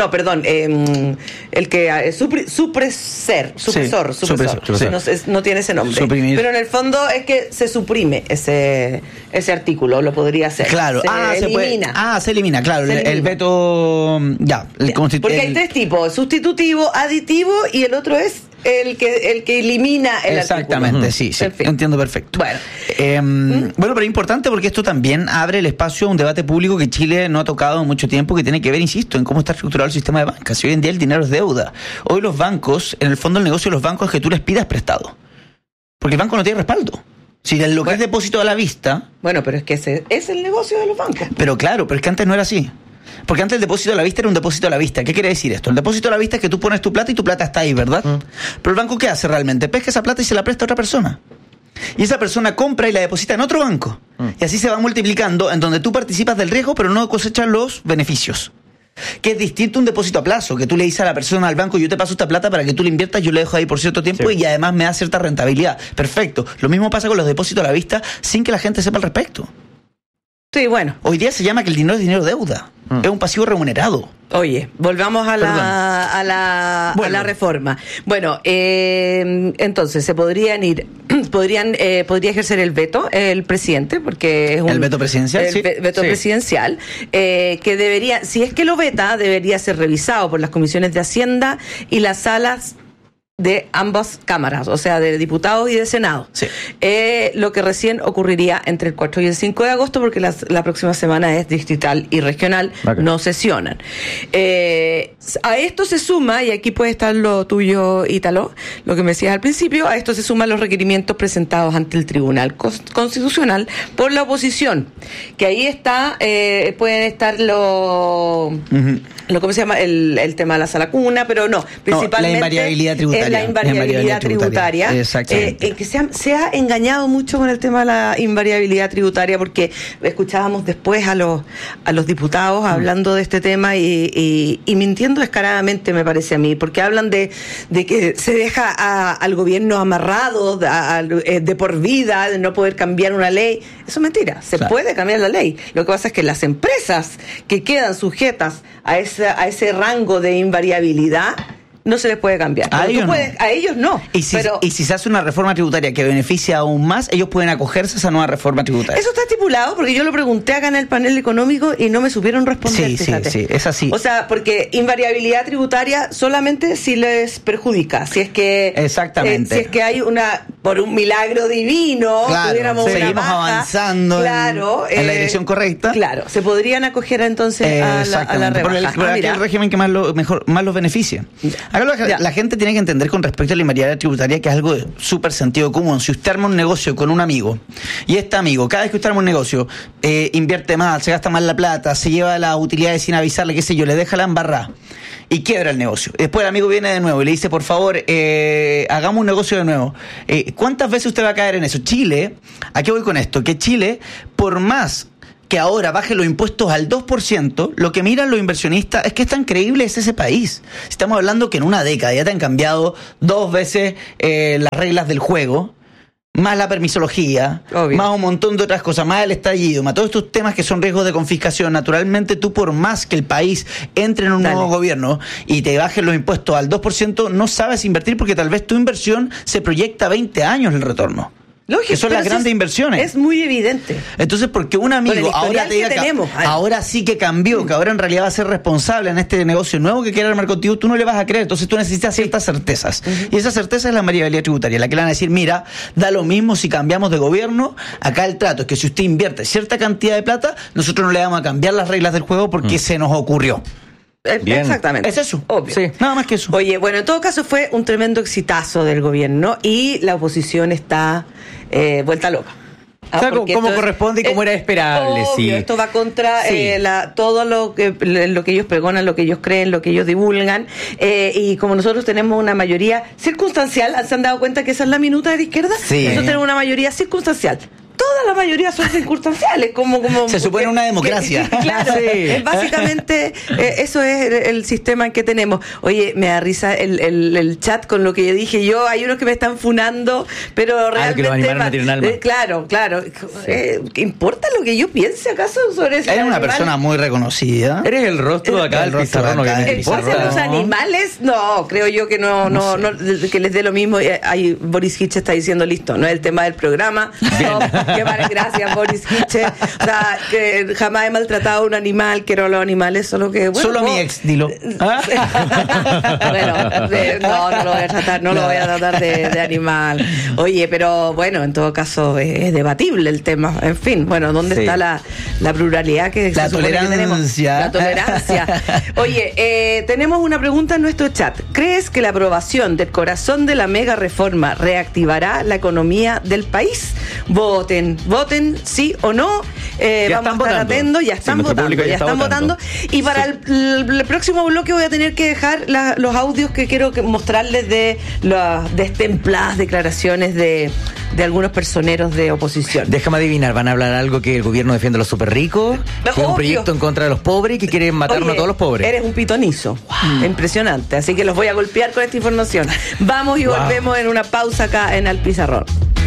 el que supresor. No tiene ese nombre. Suprimir. Pero en el fondo es que se suprime ese artículo, lo podría hacer. Claro, se elimina. Se elimina, claro, el veto, porque hay tres tipos: sustitutivo, aditivo y el otro es el que elimina el exactamente, artículo. Sí, entiendo perfecto. Bueno, pero es importante porque esto también abre el espacio a un debate público que Chile no ha tocado en mucho tiempo, que tiene que ver, insisto, en cómo está estructurado el sistema de bancas. Si hoy en día el dinero es deuda, hoy los bancos, en el fondo el negocio de los bancos es que tú les pidas prestado, porque el banco no tiene respaldo. Si lo que es depósito a la vista... Bueno, pero es que ese es el negocio de los bancos. Pero claro, pero es que antes no era así. Porque antes el depósito a la vista era un depósito a la vista. ¿Qué quiere decir esto? El depósito a la vista es que tú pones tu plata y tu plata está ahí, ¿verdad? Pero el banco, ¿qué hace realmente? Pesca esa plata y se la presta a otra persona. Y esa persona compra y la deposita en otro banco. Y así se va multiplicando, en donde tú participas del riesgo, pero no cosechas los beneficios. Que es distinto a un depósito a plazo, que tú le dices a la persona, al banco, yo te paso esta plata para que tú la inviertas, yo la dejo ahí por cierto tiempo y además me da cierta rentabilidad. Perfecto. Lo mismo pasa con los depósitos a la vista sin que la gente sepa al respecto. Sí, bueno. Hoy día se llama que el dinero es dinero deuda. Es un pasivo remunerado. Oye, volvamos a la reforma. Bueno, entonces se podría ejercer el veto el presidente, porque es el veto presidencial, veto presidencial, que debería, si es que lo veta, debería ser revisado por las comisiones de Hacienda y las salas de ambas cámaras, o sea, de diputados y de Senado. Lo que recién ocurriría entre el 4 y el 5 de agosto, porque la próxima semana es distrital y regional, no sesionan. A esto se suma, y aquí puede estar lo tuyo, Ítalo, lo que me decías al principio, a esto se suman los requerimientos presentados ante el Tribunal Constitucional por la oposición, que ahí está, pueden estar ¿cómo se llama? El tema de la sala cuna, pero no, principalmente la invariabilidad tributaria. la invariabilidad tributaria. Exactamente. Que se ha engañado mucho con el tema de la invariabilidad tributaria, porque escuchábamos después a los diputados hablando de este tema y mintiendo descaradamente, me parece a mí, porque hablan de que se deja al gobierno amarrado de por vida, de no poder cambiar una ley. Eso es mentira, se puede cambiar la ley. Lo que pasa es que las empresas que quedan sujetas a ese rango de invariabilidad no se les puede cambiar. A ellos no. Y si se hace una reforma tributaria que beneficia aún más, ellos pueden acogerse a esa nueva reforma tributaria. Eso está estipulado, porque yo lo pregunté acá en el panel económico y no me supieron responder. Sí, es así. O sea, porque invariabilidad tributaria solamente si les perjudica. Si es que exactamente. Si es que hay por un milagro divino, tuviéramos seguimos una baja, avanzando en la dirección correcta. Claro, se podrían acoger entonces a la rebaja. Por el régimen que más los beneficia. Acá la gente tiene que entender con respecto a la invariabilidad tributaria que es algo de súper sentido común. Si usted arma un negocio con un amigo y este amigo, cada vez que usted arma un negocio, invierte mal, se gasta mal la plata, se lleva las utilidades sin avisarle, qué sé yo, le deja la embarrada y quiebra el negocio. Después el amigo viene de nuevo y le dice, por favor, hagamos un negocio de nuevo. ¿Cuántas veces usted va a caer en eso? Chile, ¿a qué voy con esto? Que Chile, por más que ahora baje los impuestos al 2%, lo que miran los inversionistas es que es tan creíble es ese país. Estamos hablando que en una década ya te han cambiado 2 veces las reglas del juego, más la permisología, más un montón de otras cosas, más el estallido, más todos estos temas que son riesgos de confiscación. Naturalmente, tú por más que el país entre en un nuevo gobierno y te bajen los impuestos al 2%, no sabes invertir porque tal vez tu inversión se proyecta 20 años el retorno. Lógico, que son las grandes inversiones. Es muy evidente. Entonces, porque un amigo ahora te diga que ahora sí que cambió, que ahora en realidad va a ser responsable en este negocio nuevo que quiere armar contigo, tú no le vas a creer. Entonces tú necesitas ciertas certezas. Y esa certeza es la invariabilidad tributaria, la que le van a decir, mira, da lo mismo si cambiamos de gobierno, acá el trato es que si usted invierte cierta cantidad de plata, nosotros no le vamos a cambiar las reglas del juego porque se nos ocurrió. Bien. Exactamente. Es eso. Obvio. Sí, nada más que eso. Oye, bueno, en todo caso fue un tremendo exitazo del gobierno y la oposición está vuelta loca. O sea, como corresponde y como era esperable. Obvio, sí. Esto va contra todo lo que ellos pregonan, lo que ellos creen, lo que ellos divulgan. Y como nosotros tenemos una mayoría circunstancial, ¿se han dado cuenta que esa es la minuta de la izquierda? Sí. Nosotros tenemos una mayoría circunstancial. Todas las mayorías son circunstanciales, como se supone una democracia. Claro, básicamente eso es el sistema en que tenemos. Oye, me da risa el chat con lo que yo dije. Hay unos que me están funando, pero realmente que los animales no tienen alma. Claro. ¿Qué importa lo que yo piense acaso sobre eso? Eres una persona muy reconocida. Eres el rostro de acá del pizarrón. Los animales, no, creo yo que no que les dé lo mismo. Boris Hitch está diciendo, listo, no es el tema del programa. Que vale, gracias, Boris Hitche. O sea, que jamás he maltratado a un animal, quiero a los animales, solo que... Bueno, solo a mi ex, dilo. Bueno, no lo voy a tratar, lo voy a tratar de animal. Oye, pero bueno, en todo caso es debatible el tema. En fin, bueno, ¿dónde está la pluralidad que la tolerancia? Tenemos? La tolerancia. Oye, tenemos una pregunta en nuestro chat. ¿Crees que la aprobación del corazón de la mega reforma reactivará la economía del país? Voten sí o no. Vamos a estar atentos, ya están votando. Y para el próximo bloque voy a tener que dejar los audios que quiero mostrarles de las destempladas declaraciones de algunos personeros de oposición. Déjame adivinar, ¿van a hablar algo que el gobierno defiende a los súper ricos? ¿Que es un proyecto en contra de los pobres y que quieren matarnos a todos los pobres? Eres un pitonizo. Wow. Impresionante. Así que los voy a golpear con esta información. Vamos y volvemos en una pausa acá en Al Pizarrón.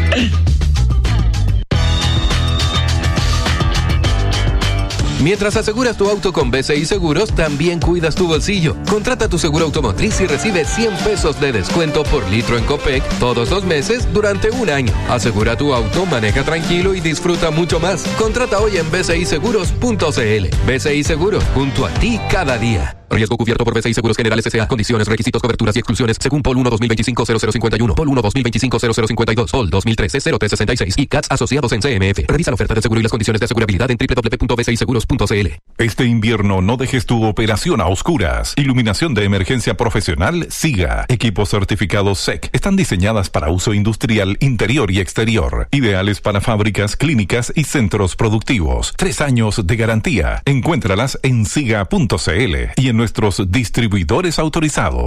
Mientras aseguras tu auto con BCI Seguros, también cuidas tu bolsillo. Contrata tu seguro automotriz y recibe 100 pesos de descuento por litro en Copec todos los meses durante un año. Asegura tu auto, maneja tranquilo y disfruta mucho más. Contrata hoy en bciseguros.cl. BCI Seguros, junto a ti cada día. Riesgo cubierto por BCI Seguros Generales S.A. Condiciones, requisitos, coberturas y exclusiones según POL 1 2025-0051, POL 1 2025-0052, POL 2013-0366 y CATS asociados en CMF. Revisa la oferta de seguro y las condiciones de asegurabilidad en www.bciseguros.cl. Este invierno no dejes tu operación a oscuras. Iluminación de emergencia profesional SIGA. Equipos certificados SEC. Están diseñadas para uso industrial interior y exterior. Ideales para fábricas, clínicas y centros productivos. 3 años de garantía. Encuéntralas en siga.cl y en nuestros distribuidores autorizados.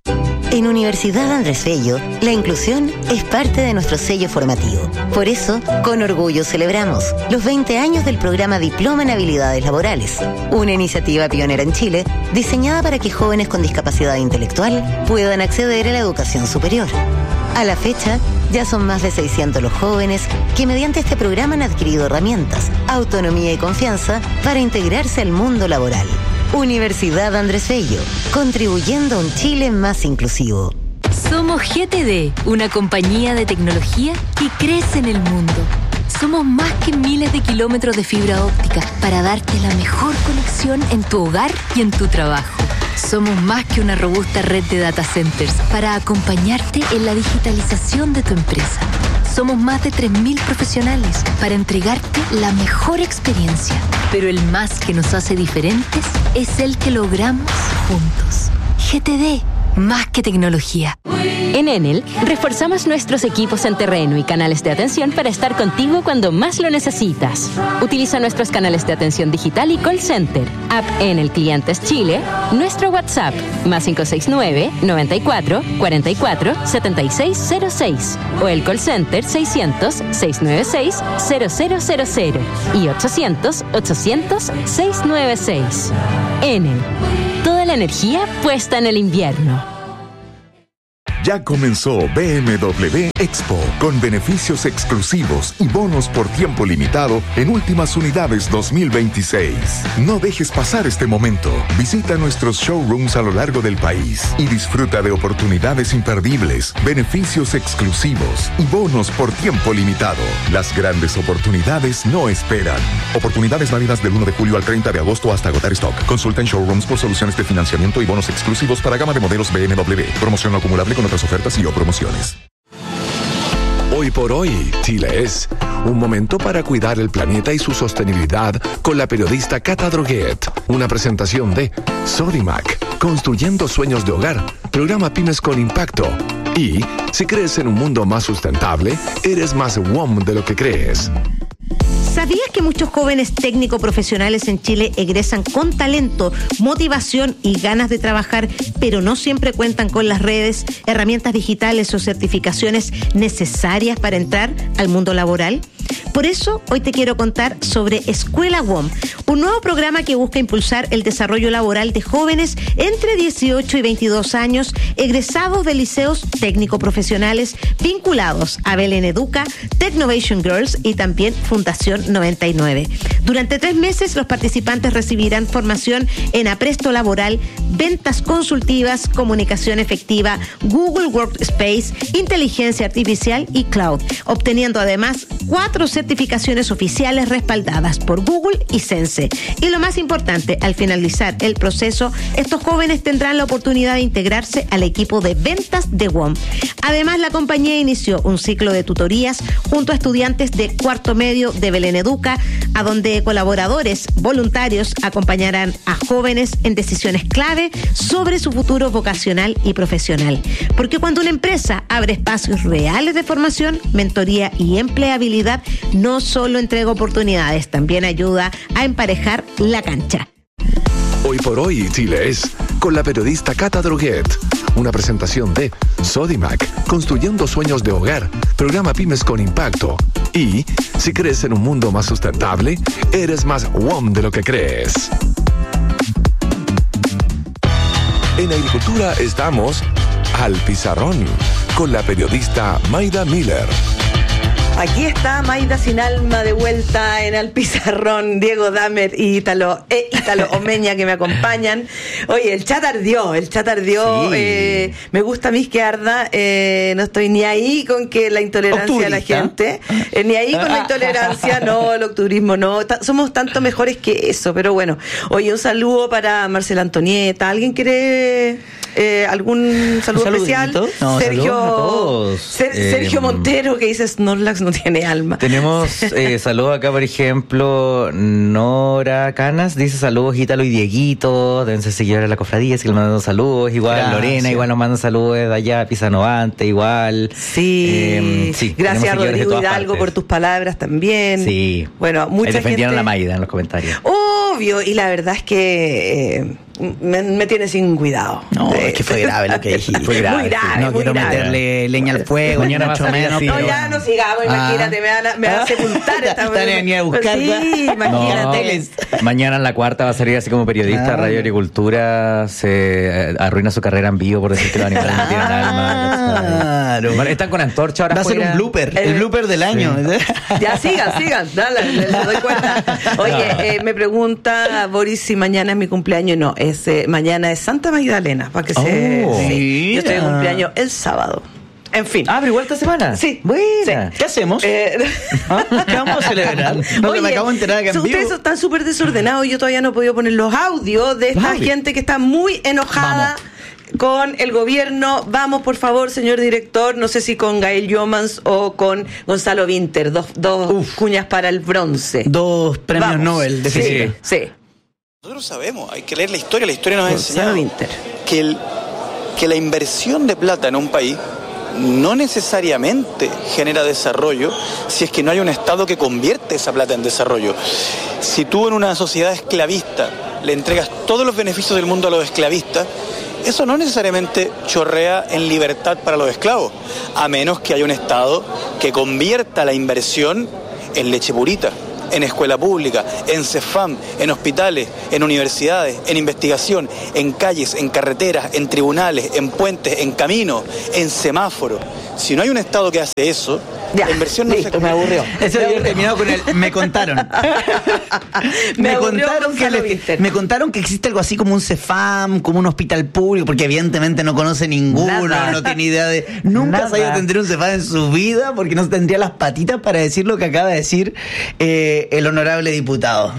En Universidad Andrés Bello, la inclusión es parte de nuestro sello formativo. Por eso, con orgullo celebramos los 20 años del programa Diploma en Habilidades Laborales, una iniciativa pionera en Chile diseñada para que jóvenes con discapacidad intelectual puedan acceder a la educación superior. A la fecha, ya son más de 600 los jóvenes que mediante este programa han adquirido herramientas, autonomía y confianza para integrarse al mundo laboral. Universidad Andrés Bello, contribuyendo a un Chile más inclusivo. Somos GTD, una compañía de tecnología que crece en el mundo. Somos más que miles de kilómetros de fibra óptica para darte la mejor conexión en tu hogar y en tu trabajo. Somos más que una robusta red de data centers para acompañarte en la digitalización de tu empresa. Somos más de 3.000 profesionales para entregarte la mejor experiencia. Pero el más que nos hace diferentes es el que logramos juntos. GTD, más que tecnología. En Enel, reforzamos nuestros equipos en terreno y canales de atención para estar contigo cuando más lo necesitas. Utiliza nuestros canales de atención digital y call center, app Enel Clientes Chile, nuestro WhatsApp, +569 94 44 7606, o el call center 600 696 0000 y 800 800 696. Enel, toda la energía puesta en el invierno. Ya comenzó BMW Expo, con beneficios exclusivos y bonos por tiempo limitado en últimas unidades 2026. No dejes pasar este momento. Visita nuestros showrooms a lo largo del país y disfruta de oportunidades imperdibles, beneficios exclusivos y bonos por tiempo limitado. Las grandes oportunidades no esperan. Oportunidades válidas del 1 de julio al 30 de agosto hasta agotar stock. Consulta en showrooms por soluciones de financiamiento y bonos exclusivos para gama de modelos BMW. Promoción no acumulable con otras ofertas y o promociones. Hoy por hoy, Chile es un momento para cuidar el planeta y su sostenibilidad con la periodista Cata Droguet. Una presentación de Sodimac, construyendo sueños de hogar, programa Pymes con Impacto. Y si crees en un mundo más sustentable, eres más WOM de lo que crees. ¿Sabías que muchos jóvenes técnicos profesionales en Chile egresan con talento, motivación y ganas de trabajar, pero no siempre cuentan con las redes, herramientas digitales o certificaciones necesarias para entrar al mundo laboral? Por eso, hoy te quiero contar sobre Escuela WOM, un nuevo programa que busca impulsar el desarrollo laboral de jóvenes entre 18 y 22 años, egresados de liceos técnico-profesionales vinculados a Belén Educa, Technovation Girls y también Fundación 99. Durante 3 meses, los participantes recibirán formación en apresto laboral, ventas consultivas, comunicación efectiva, Google Workspace, inteligencia artificial y cloud, obteniendo además 4 certificaciones oficiales respaldadas por Google y Sense. Y lo más importante, al finalizar el proceso, estos jóvenes tendrán la oportunidad de integrarse al equipo de ventas de WOM. Además, la compañía inició un ciclo de tutorías junto a estudiantes de cuarto medio de Belén Educa, a donde colaboradores voluntarios acompañarán a jóvenes en decisiones clave sobre su futuro vocacional y profesional. Porque cuando una empresa abre espacios reales de formación, mentoría y empleabilidad, no solo entrega oportunidades, también ayuda a emparejar la cancha. Hoy por hoy, Chile es con la periodista Cata Droguet. Una presentación de Sodimac, construyendo sueños de hogar, programa Pymes con Impacto. Y si crees en un mundo más sustentable, eres más WOM de lo que crees. En Agricultura estamos al pizarrón con la periodista Mayda Miller. Aquí está Mayda sin alma de vuelta en el pizarrón, Diego Damer y Ítalo Omeña que me acompañan. Oye, el chat ardió, sí. Me gusta a mí que arda, no estoy ni ahí con que la intolerancia de la gente, ni ahí con la intolerancia, no, el octubrismo no, somos tanto mejores que eso, pero bueno. Oye, un saludo para Marcela Antonieta, ¿alguien quiere algún saludo especial? No, Sergio Montero que dice Snorlax no tiene alma. Tenemos saludos acá, por ejemplo, Nora Canas dice saludos Ítalo y Dieguito, deben ser seguidores de la cofradía, así que le mandan saludos, igual gracias. Lorena igual nos manda saludos de allá, Pisanovante igual. Sí, gracias Rodrigo Hidalgo por tus palabras también. Sí. Bueno, mucha gente defendieron la Mayda en los comentarios. obvio, y la verdad es que me tiene sin cuidado. No, es que fue grave lo que dijiste. Fue grave, muy grave. No quiero meterle leña al fuego, mañana mucho menos. No, ya no sigamos, imagínate, me van a sepultar esta vez. A buscar. Sí, imagínate. No, mañana en La Cuarta va a salir así como periodista, Radio Agricultura, se arruina su carrera en vivo por decir que los animales no tienen alma. Claro. Están con antorcha ahora. Va a ser un blooper, el blooper del año. Ya, sigan, dale, le doy cuenta. Oye, me pregunta Boris si mañana es mi cumpleaños. No, mañana es Santa Magdalena, para que sí. Yo estoy de cumpleaños el sábado. En fin. ¿Pero igual esta semana? Sí. Buena. Sí. ¿Qué hacemos? ¿Qué vamos a celebrar? Oye, me acabo de enterar que ustedes están súper desordenados. Yo todavía no he podido poner los audios de esta gente que está muy enojada con el gobierno. Vamos, por favor, señor director, no sé si con Gael Yomans o con Gonzalo Winter, dos cuñas para el bronce. 2 premios Nobel de física. Sí. Nosotros sabemos, hay que leer la historia nos ha enseñado que la inversión de plata en un país no necesariamente genera desarrollo si es que no hay un Estado que convierte esa plata en desarrollo. Si tú en una sociedad esclavista le entregas todos los beneficios del mundo a los esclavistas, eso no necesariamente chorrea en libertad para los esclavos, a menos que haya un Estado que convierta la inversión en leche purita, en escuela pública, en CEFAM, en hospitales, en universidades, en investigación, en calles, en carreteras, en tribunales, en puentes, en caminos, en semáforos. Si no hay un Estado que hace eso, la inversión no se... me aburrió. Eso había terminado con el me contaron. me contaron que existe algo así como un CEFAM, como un hospital público, porque evidentemente no conoce ninguno, no tiene idea de... Nunca se haya tendría un CEFAM en su vida, porque no tendría las patitas para decir lo que acaba de decir el honorable diputado.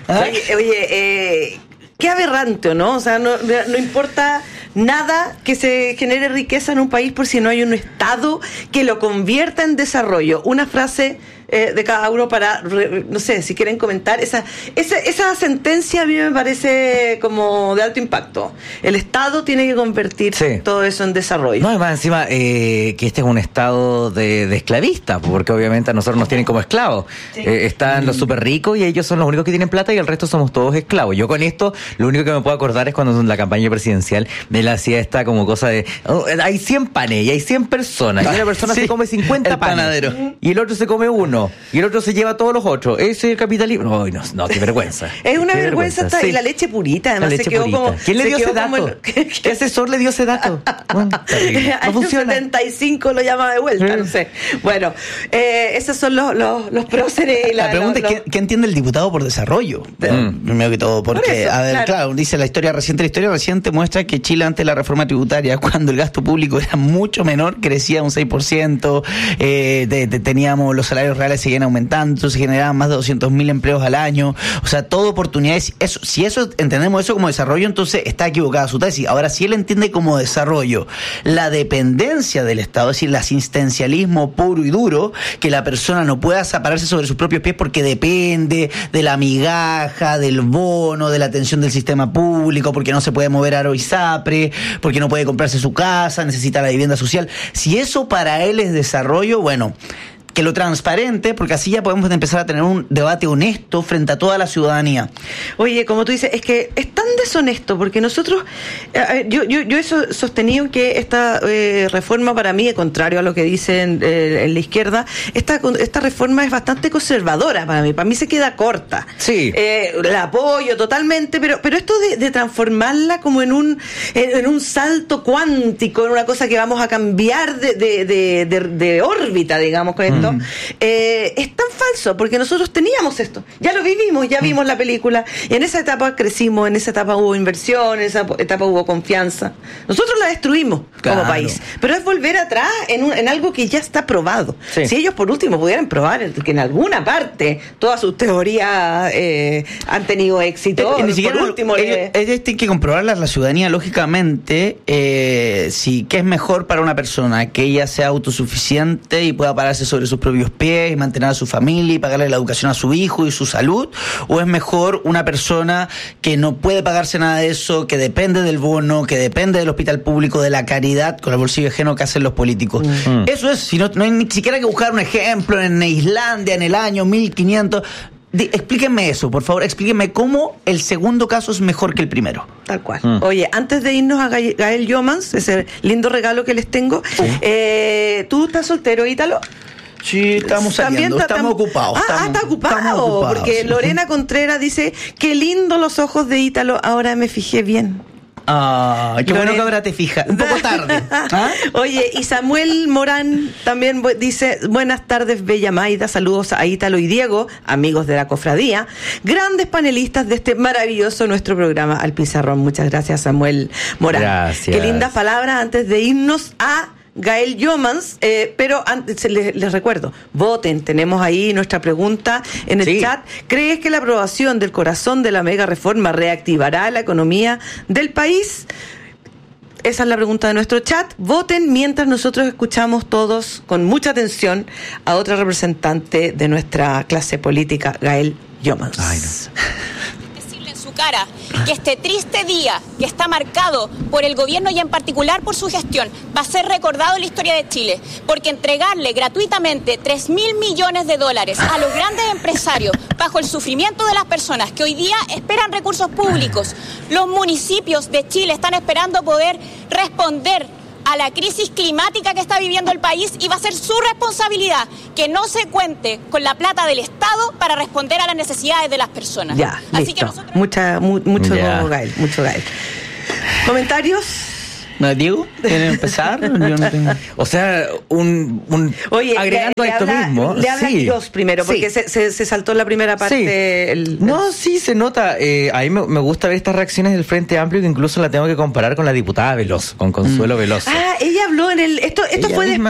Oye, qué aberrante, ¿no? O sea, no importa nada que se genere riqueza en un país por si no hay un Estado que lo convierta en desarrollo. Una frase de cada uno para, no sé, si quieren comentar. Esa sentencia a mí me parece como de alto impacto. El Estado tiene que convertir todo eso en desarrollo. No, y más encima que este es un Estado de esclavista, porque obviamente a nosotros nos tienen como esclavos. Están los súper ricos y ellos son los únicos que tienen plata y el resto somos todos esclavos. Yo con esto, lo único que me puedo acordar es cuando en la campaña presidencial me la hacía esta como cosa de hay 100 panes y hay 100 personas y una persona se come 50 panes panadero. Y el otro se come uno y el otro se lleva todos los otros. Ese es el capitalismo. No, qué vergüenza. Es una vergüenza y la leche purita, además se quedó purita. Como... ¿Quién le dio ese dato? ¿Qué asesor le dio ese dato? No funciona. 75 lo llama de vuelta, no sé. Bueno, esos son los próceres. La pregunta es ¿qué entiende el diputado por desarrollo? Primero que todo, porque, claro, dice la historia reciente muestra que Chile antes de la reforma tributaria, cuando el gasto público era mucho menor, crecía un 6%, teníamos los salarios reales seguían aumentando, se generaban más de 200.000 empleos al año, o sea, todo oportunidades. Si eso entendemos eso como desarrollo, entonces está equivocada su tesis. Ahora, si él entiende como desarrollo la dependencia del Estado, es decir, el asistencialismo puro y duro, que la persona no pueda pararse sobre sus propios pies porque depende de la migaja, del bono, de la atención del sistema público, porque no se puede mover Aro y Sapre, porque no puede comprarse su casa, necesita la vivienda social. Si eso para él es desarrollo, bueno, que lo transparente, porque así ya podemos empezar a tener un debate honesto frente a toda la ciudadanía. Oye, como tú dices, es que es tan deshonesto, porque nosotros, yo he sostenido que esta reforma para mí, contrario a lo que dicen en la izquierda, esta reforma es bastante conservadora para mí se queda corta. Sí. La apoyo totalmente, pero esto de transformarla como en un salto cuántico, en una cosa que vamos a cambiar de órbita, digamos, con esto, es tan falso, porque nosotros teníamos esto, ya lo vivimos, ya vimos la película, y en esa etapa crecimos, en esa etapa hubo inversión, en esa etapa hubo confianza. Nosotros la destruimos como país, pero es volver atrás en algo que ya está probado. Si ellos por último pudieran probar que en alguna parte todas sus teorías han tenido éxito, ni siquiera por último ellos tienen que comprobarlas la ciudadanía, lógicamente, si qué es mejor para una persona, que ella sea autosuficiente y pueda pararse sobre sus propios pies y mantener a su familia y pagarle la educación a su hijo y su salud, o es mejor una persona que no puede pagarse nada de eso, que depende del bono, que depende del hospital público, de la caridad con el bolsillo ajeno que hacen los políticos. Eso es, si no hay ni siquiera que buscar un ejemplo en Islandia en el año 1500. Explíquenme eso, por favor, explíquenme cómo el segundo caso es mejor que el primero. Tal cual. Oye, antes de irnos a Gael Yomans, ese lindo regalo que les tengo, ¿tú estás soltero, Ítalo? Sí, estamos saliendo, estamos ocupados. Está ocupado, porque sí. Lorena Contreras dice, qué lindo los ojos de Ítalo, ahora me fijé bien. Qué bueno que ahora te fijas. Un poco tarde. Oye, y Samuel Morán también dice, buenas tardes, Bella Maida, saludos a Ítalo y Diego, amigos de la cofradía, grandes panelistas de este maravilloso nuestro programa Al Pizarrón. Muchas gracias, Samuel Morán. Gracias. Qué lindas palabras antes de irnos a Gael Yomans, pero antes les recuerdo, voten, tenemos ahí nuestra pregunta en el chat. ¿Crees que la aprobación del corazón de la mega reforma reactivará la economía del país? Esa es la pregunta de nuestro chat. Voten mientras nosotros escuchamos todos con mucha atención a otra representante de nuestra clase política, Gael Yomans. Ay, no. Cara, que este triste día que está marcado por el gobierno y en particular por su gestión va a ser recordado en la historia de Chile, porque entregarle gratuitamente 3.000 millones de dólares a los grandes empresarios bajo el sufrimiento de las personas que hoy día esperan recursos públicos, los municipios de Chile están esperando poder responder a la crisis climática que está viviendo el país, y va a ser su responsabilidad que no se cuente con la plata del Estado para responder a las necesidades de las personas. Ya, así listo. Que nosotros... mucho Gael. ¿Comentarios? Diego, ¿quieren empezar? Yo no tengo... O sea, Oye, agregando a esto mismo. Le habla Dios primero, porque se saltó la primera parte. Sí. Se nota. A mí me gusta ver estas reacciones del Frente Amplio, que incluso la tengo que comparar con la diputada Veloz, con Consuelo Veloz. Ella habló en el... Esto fue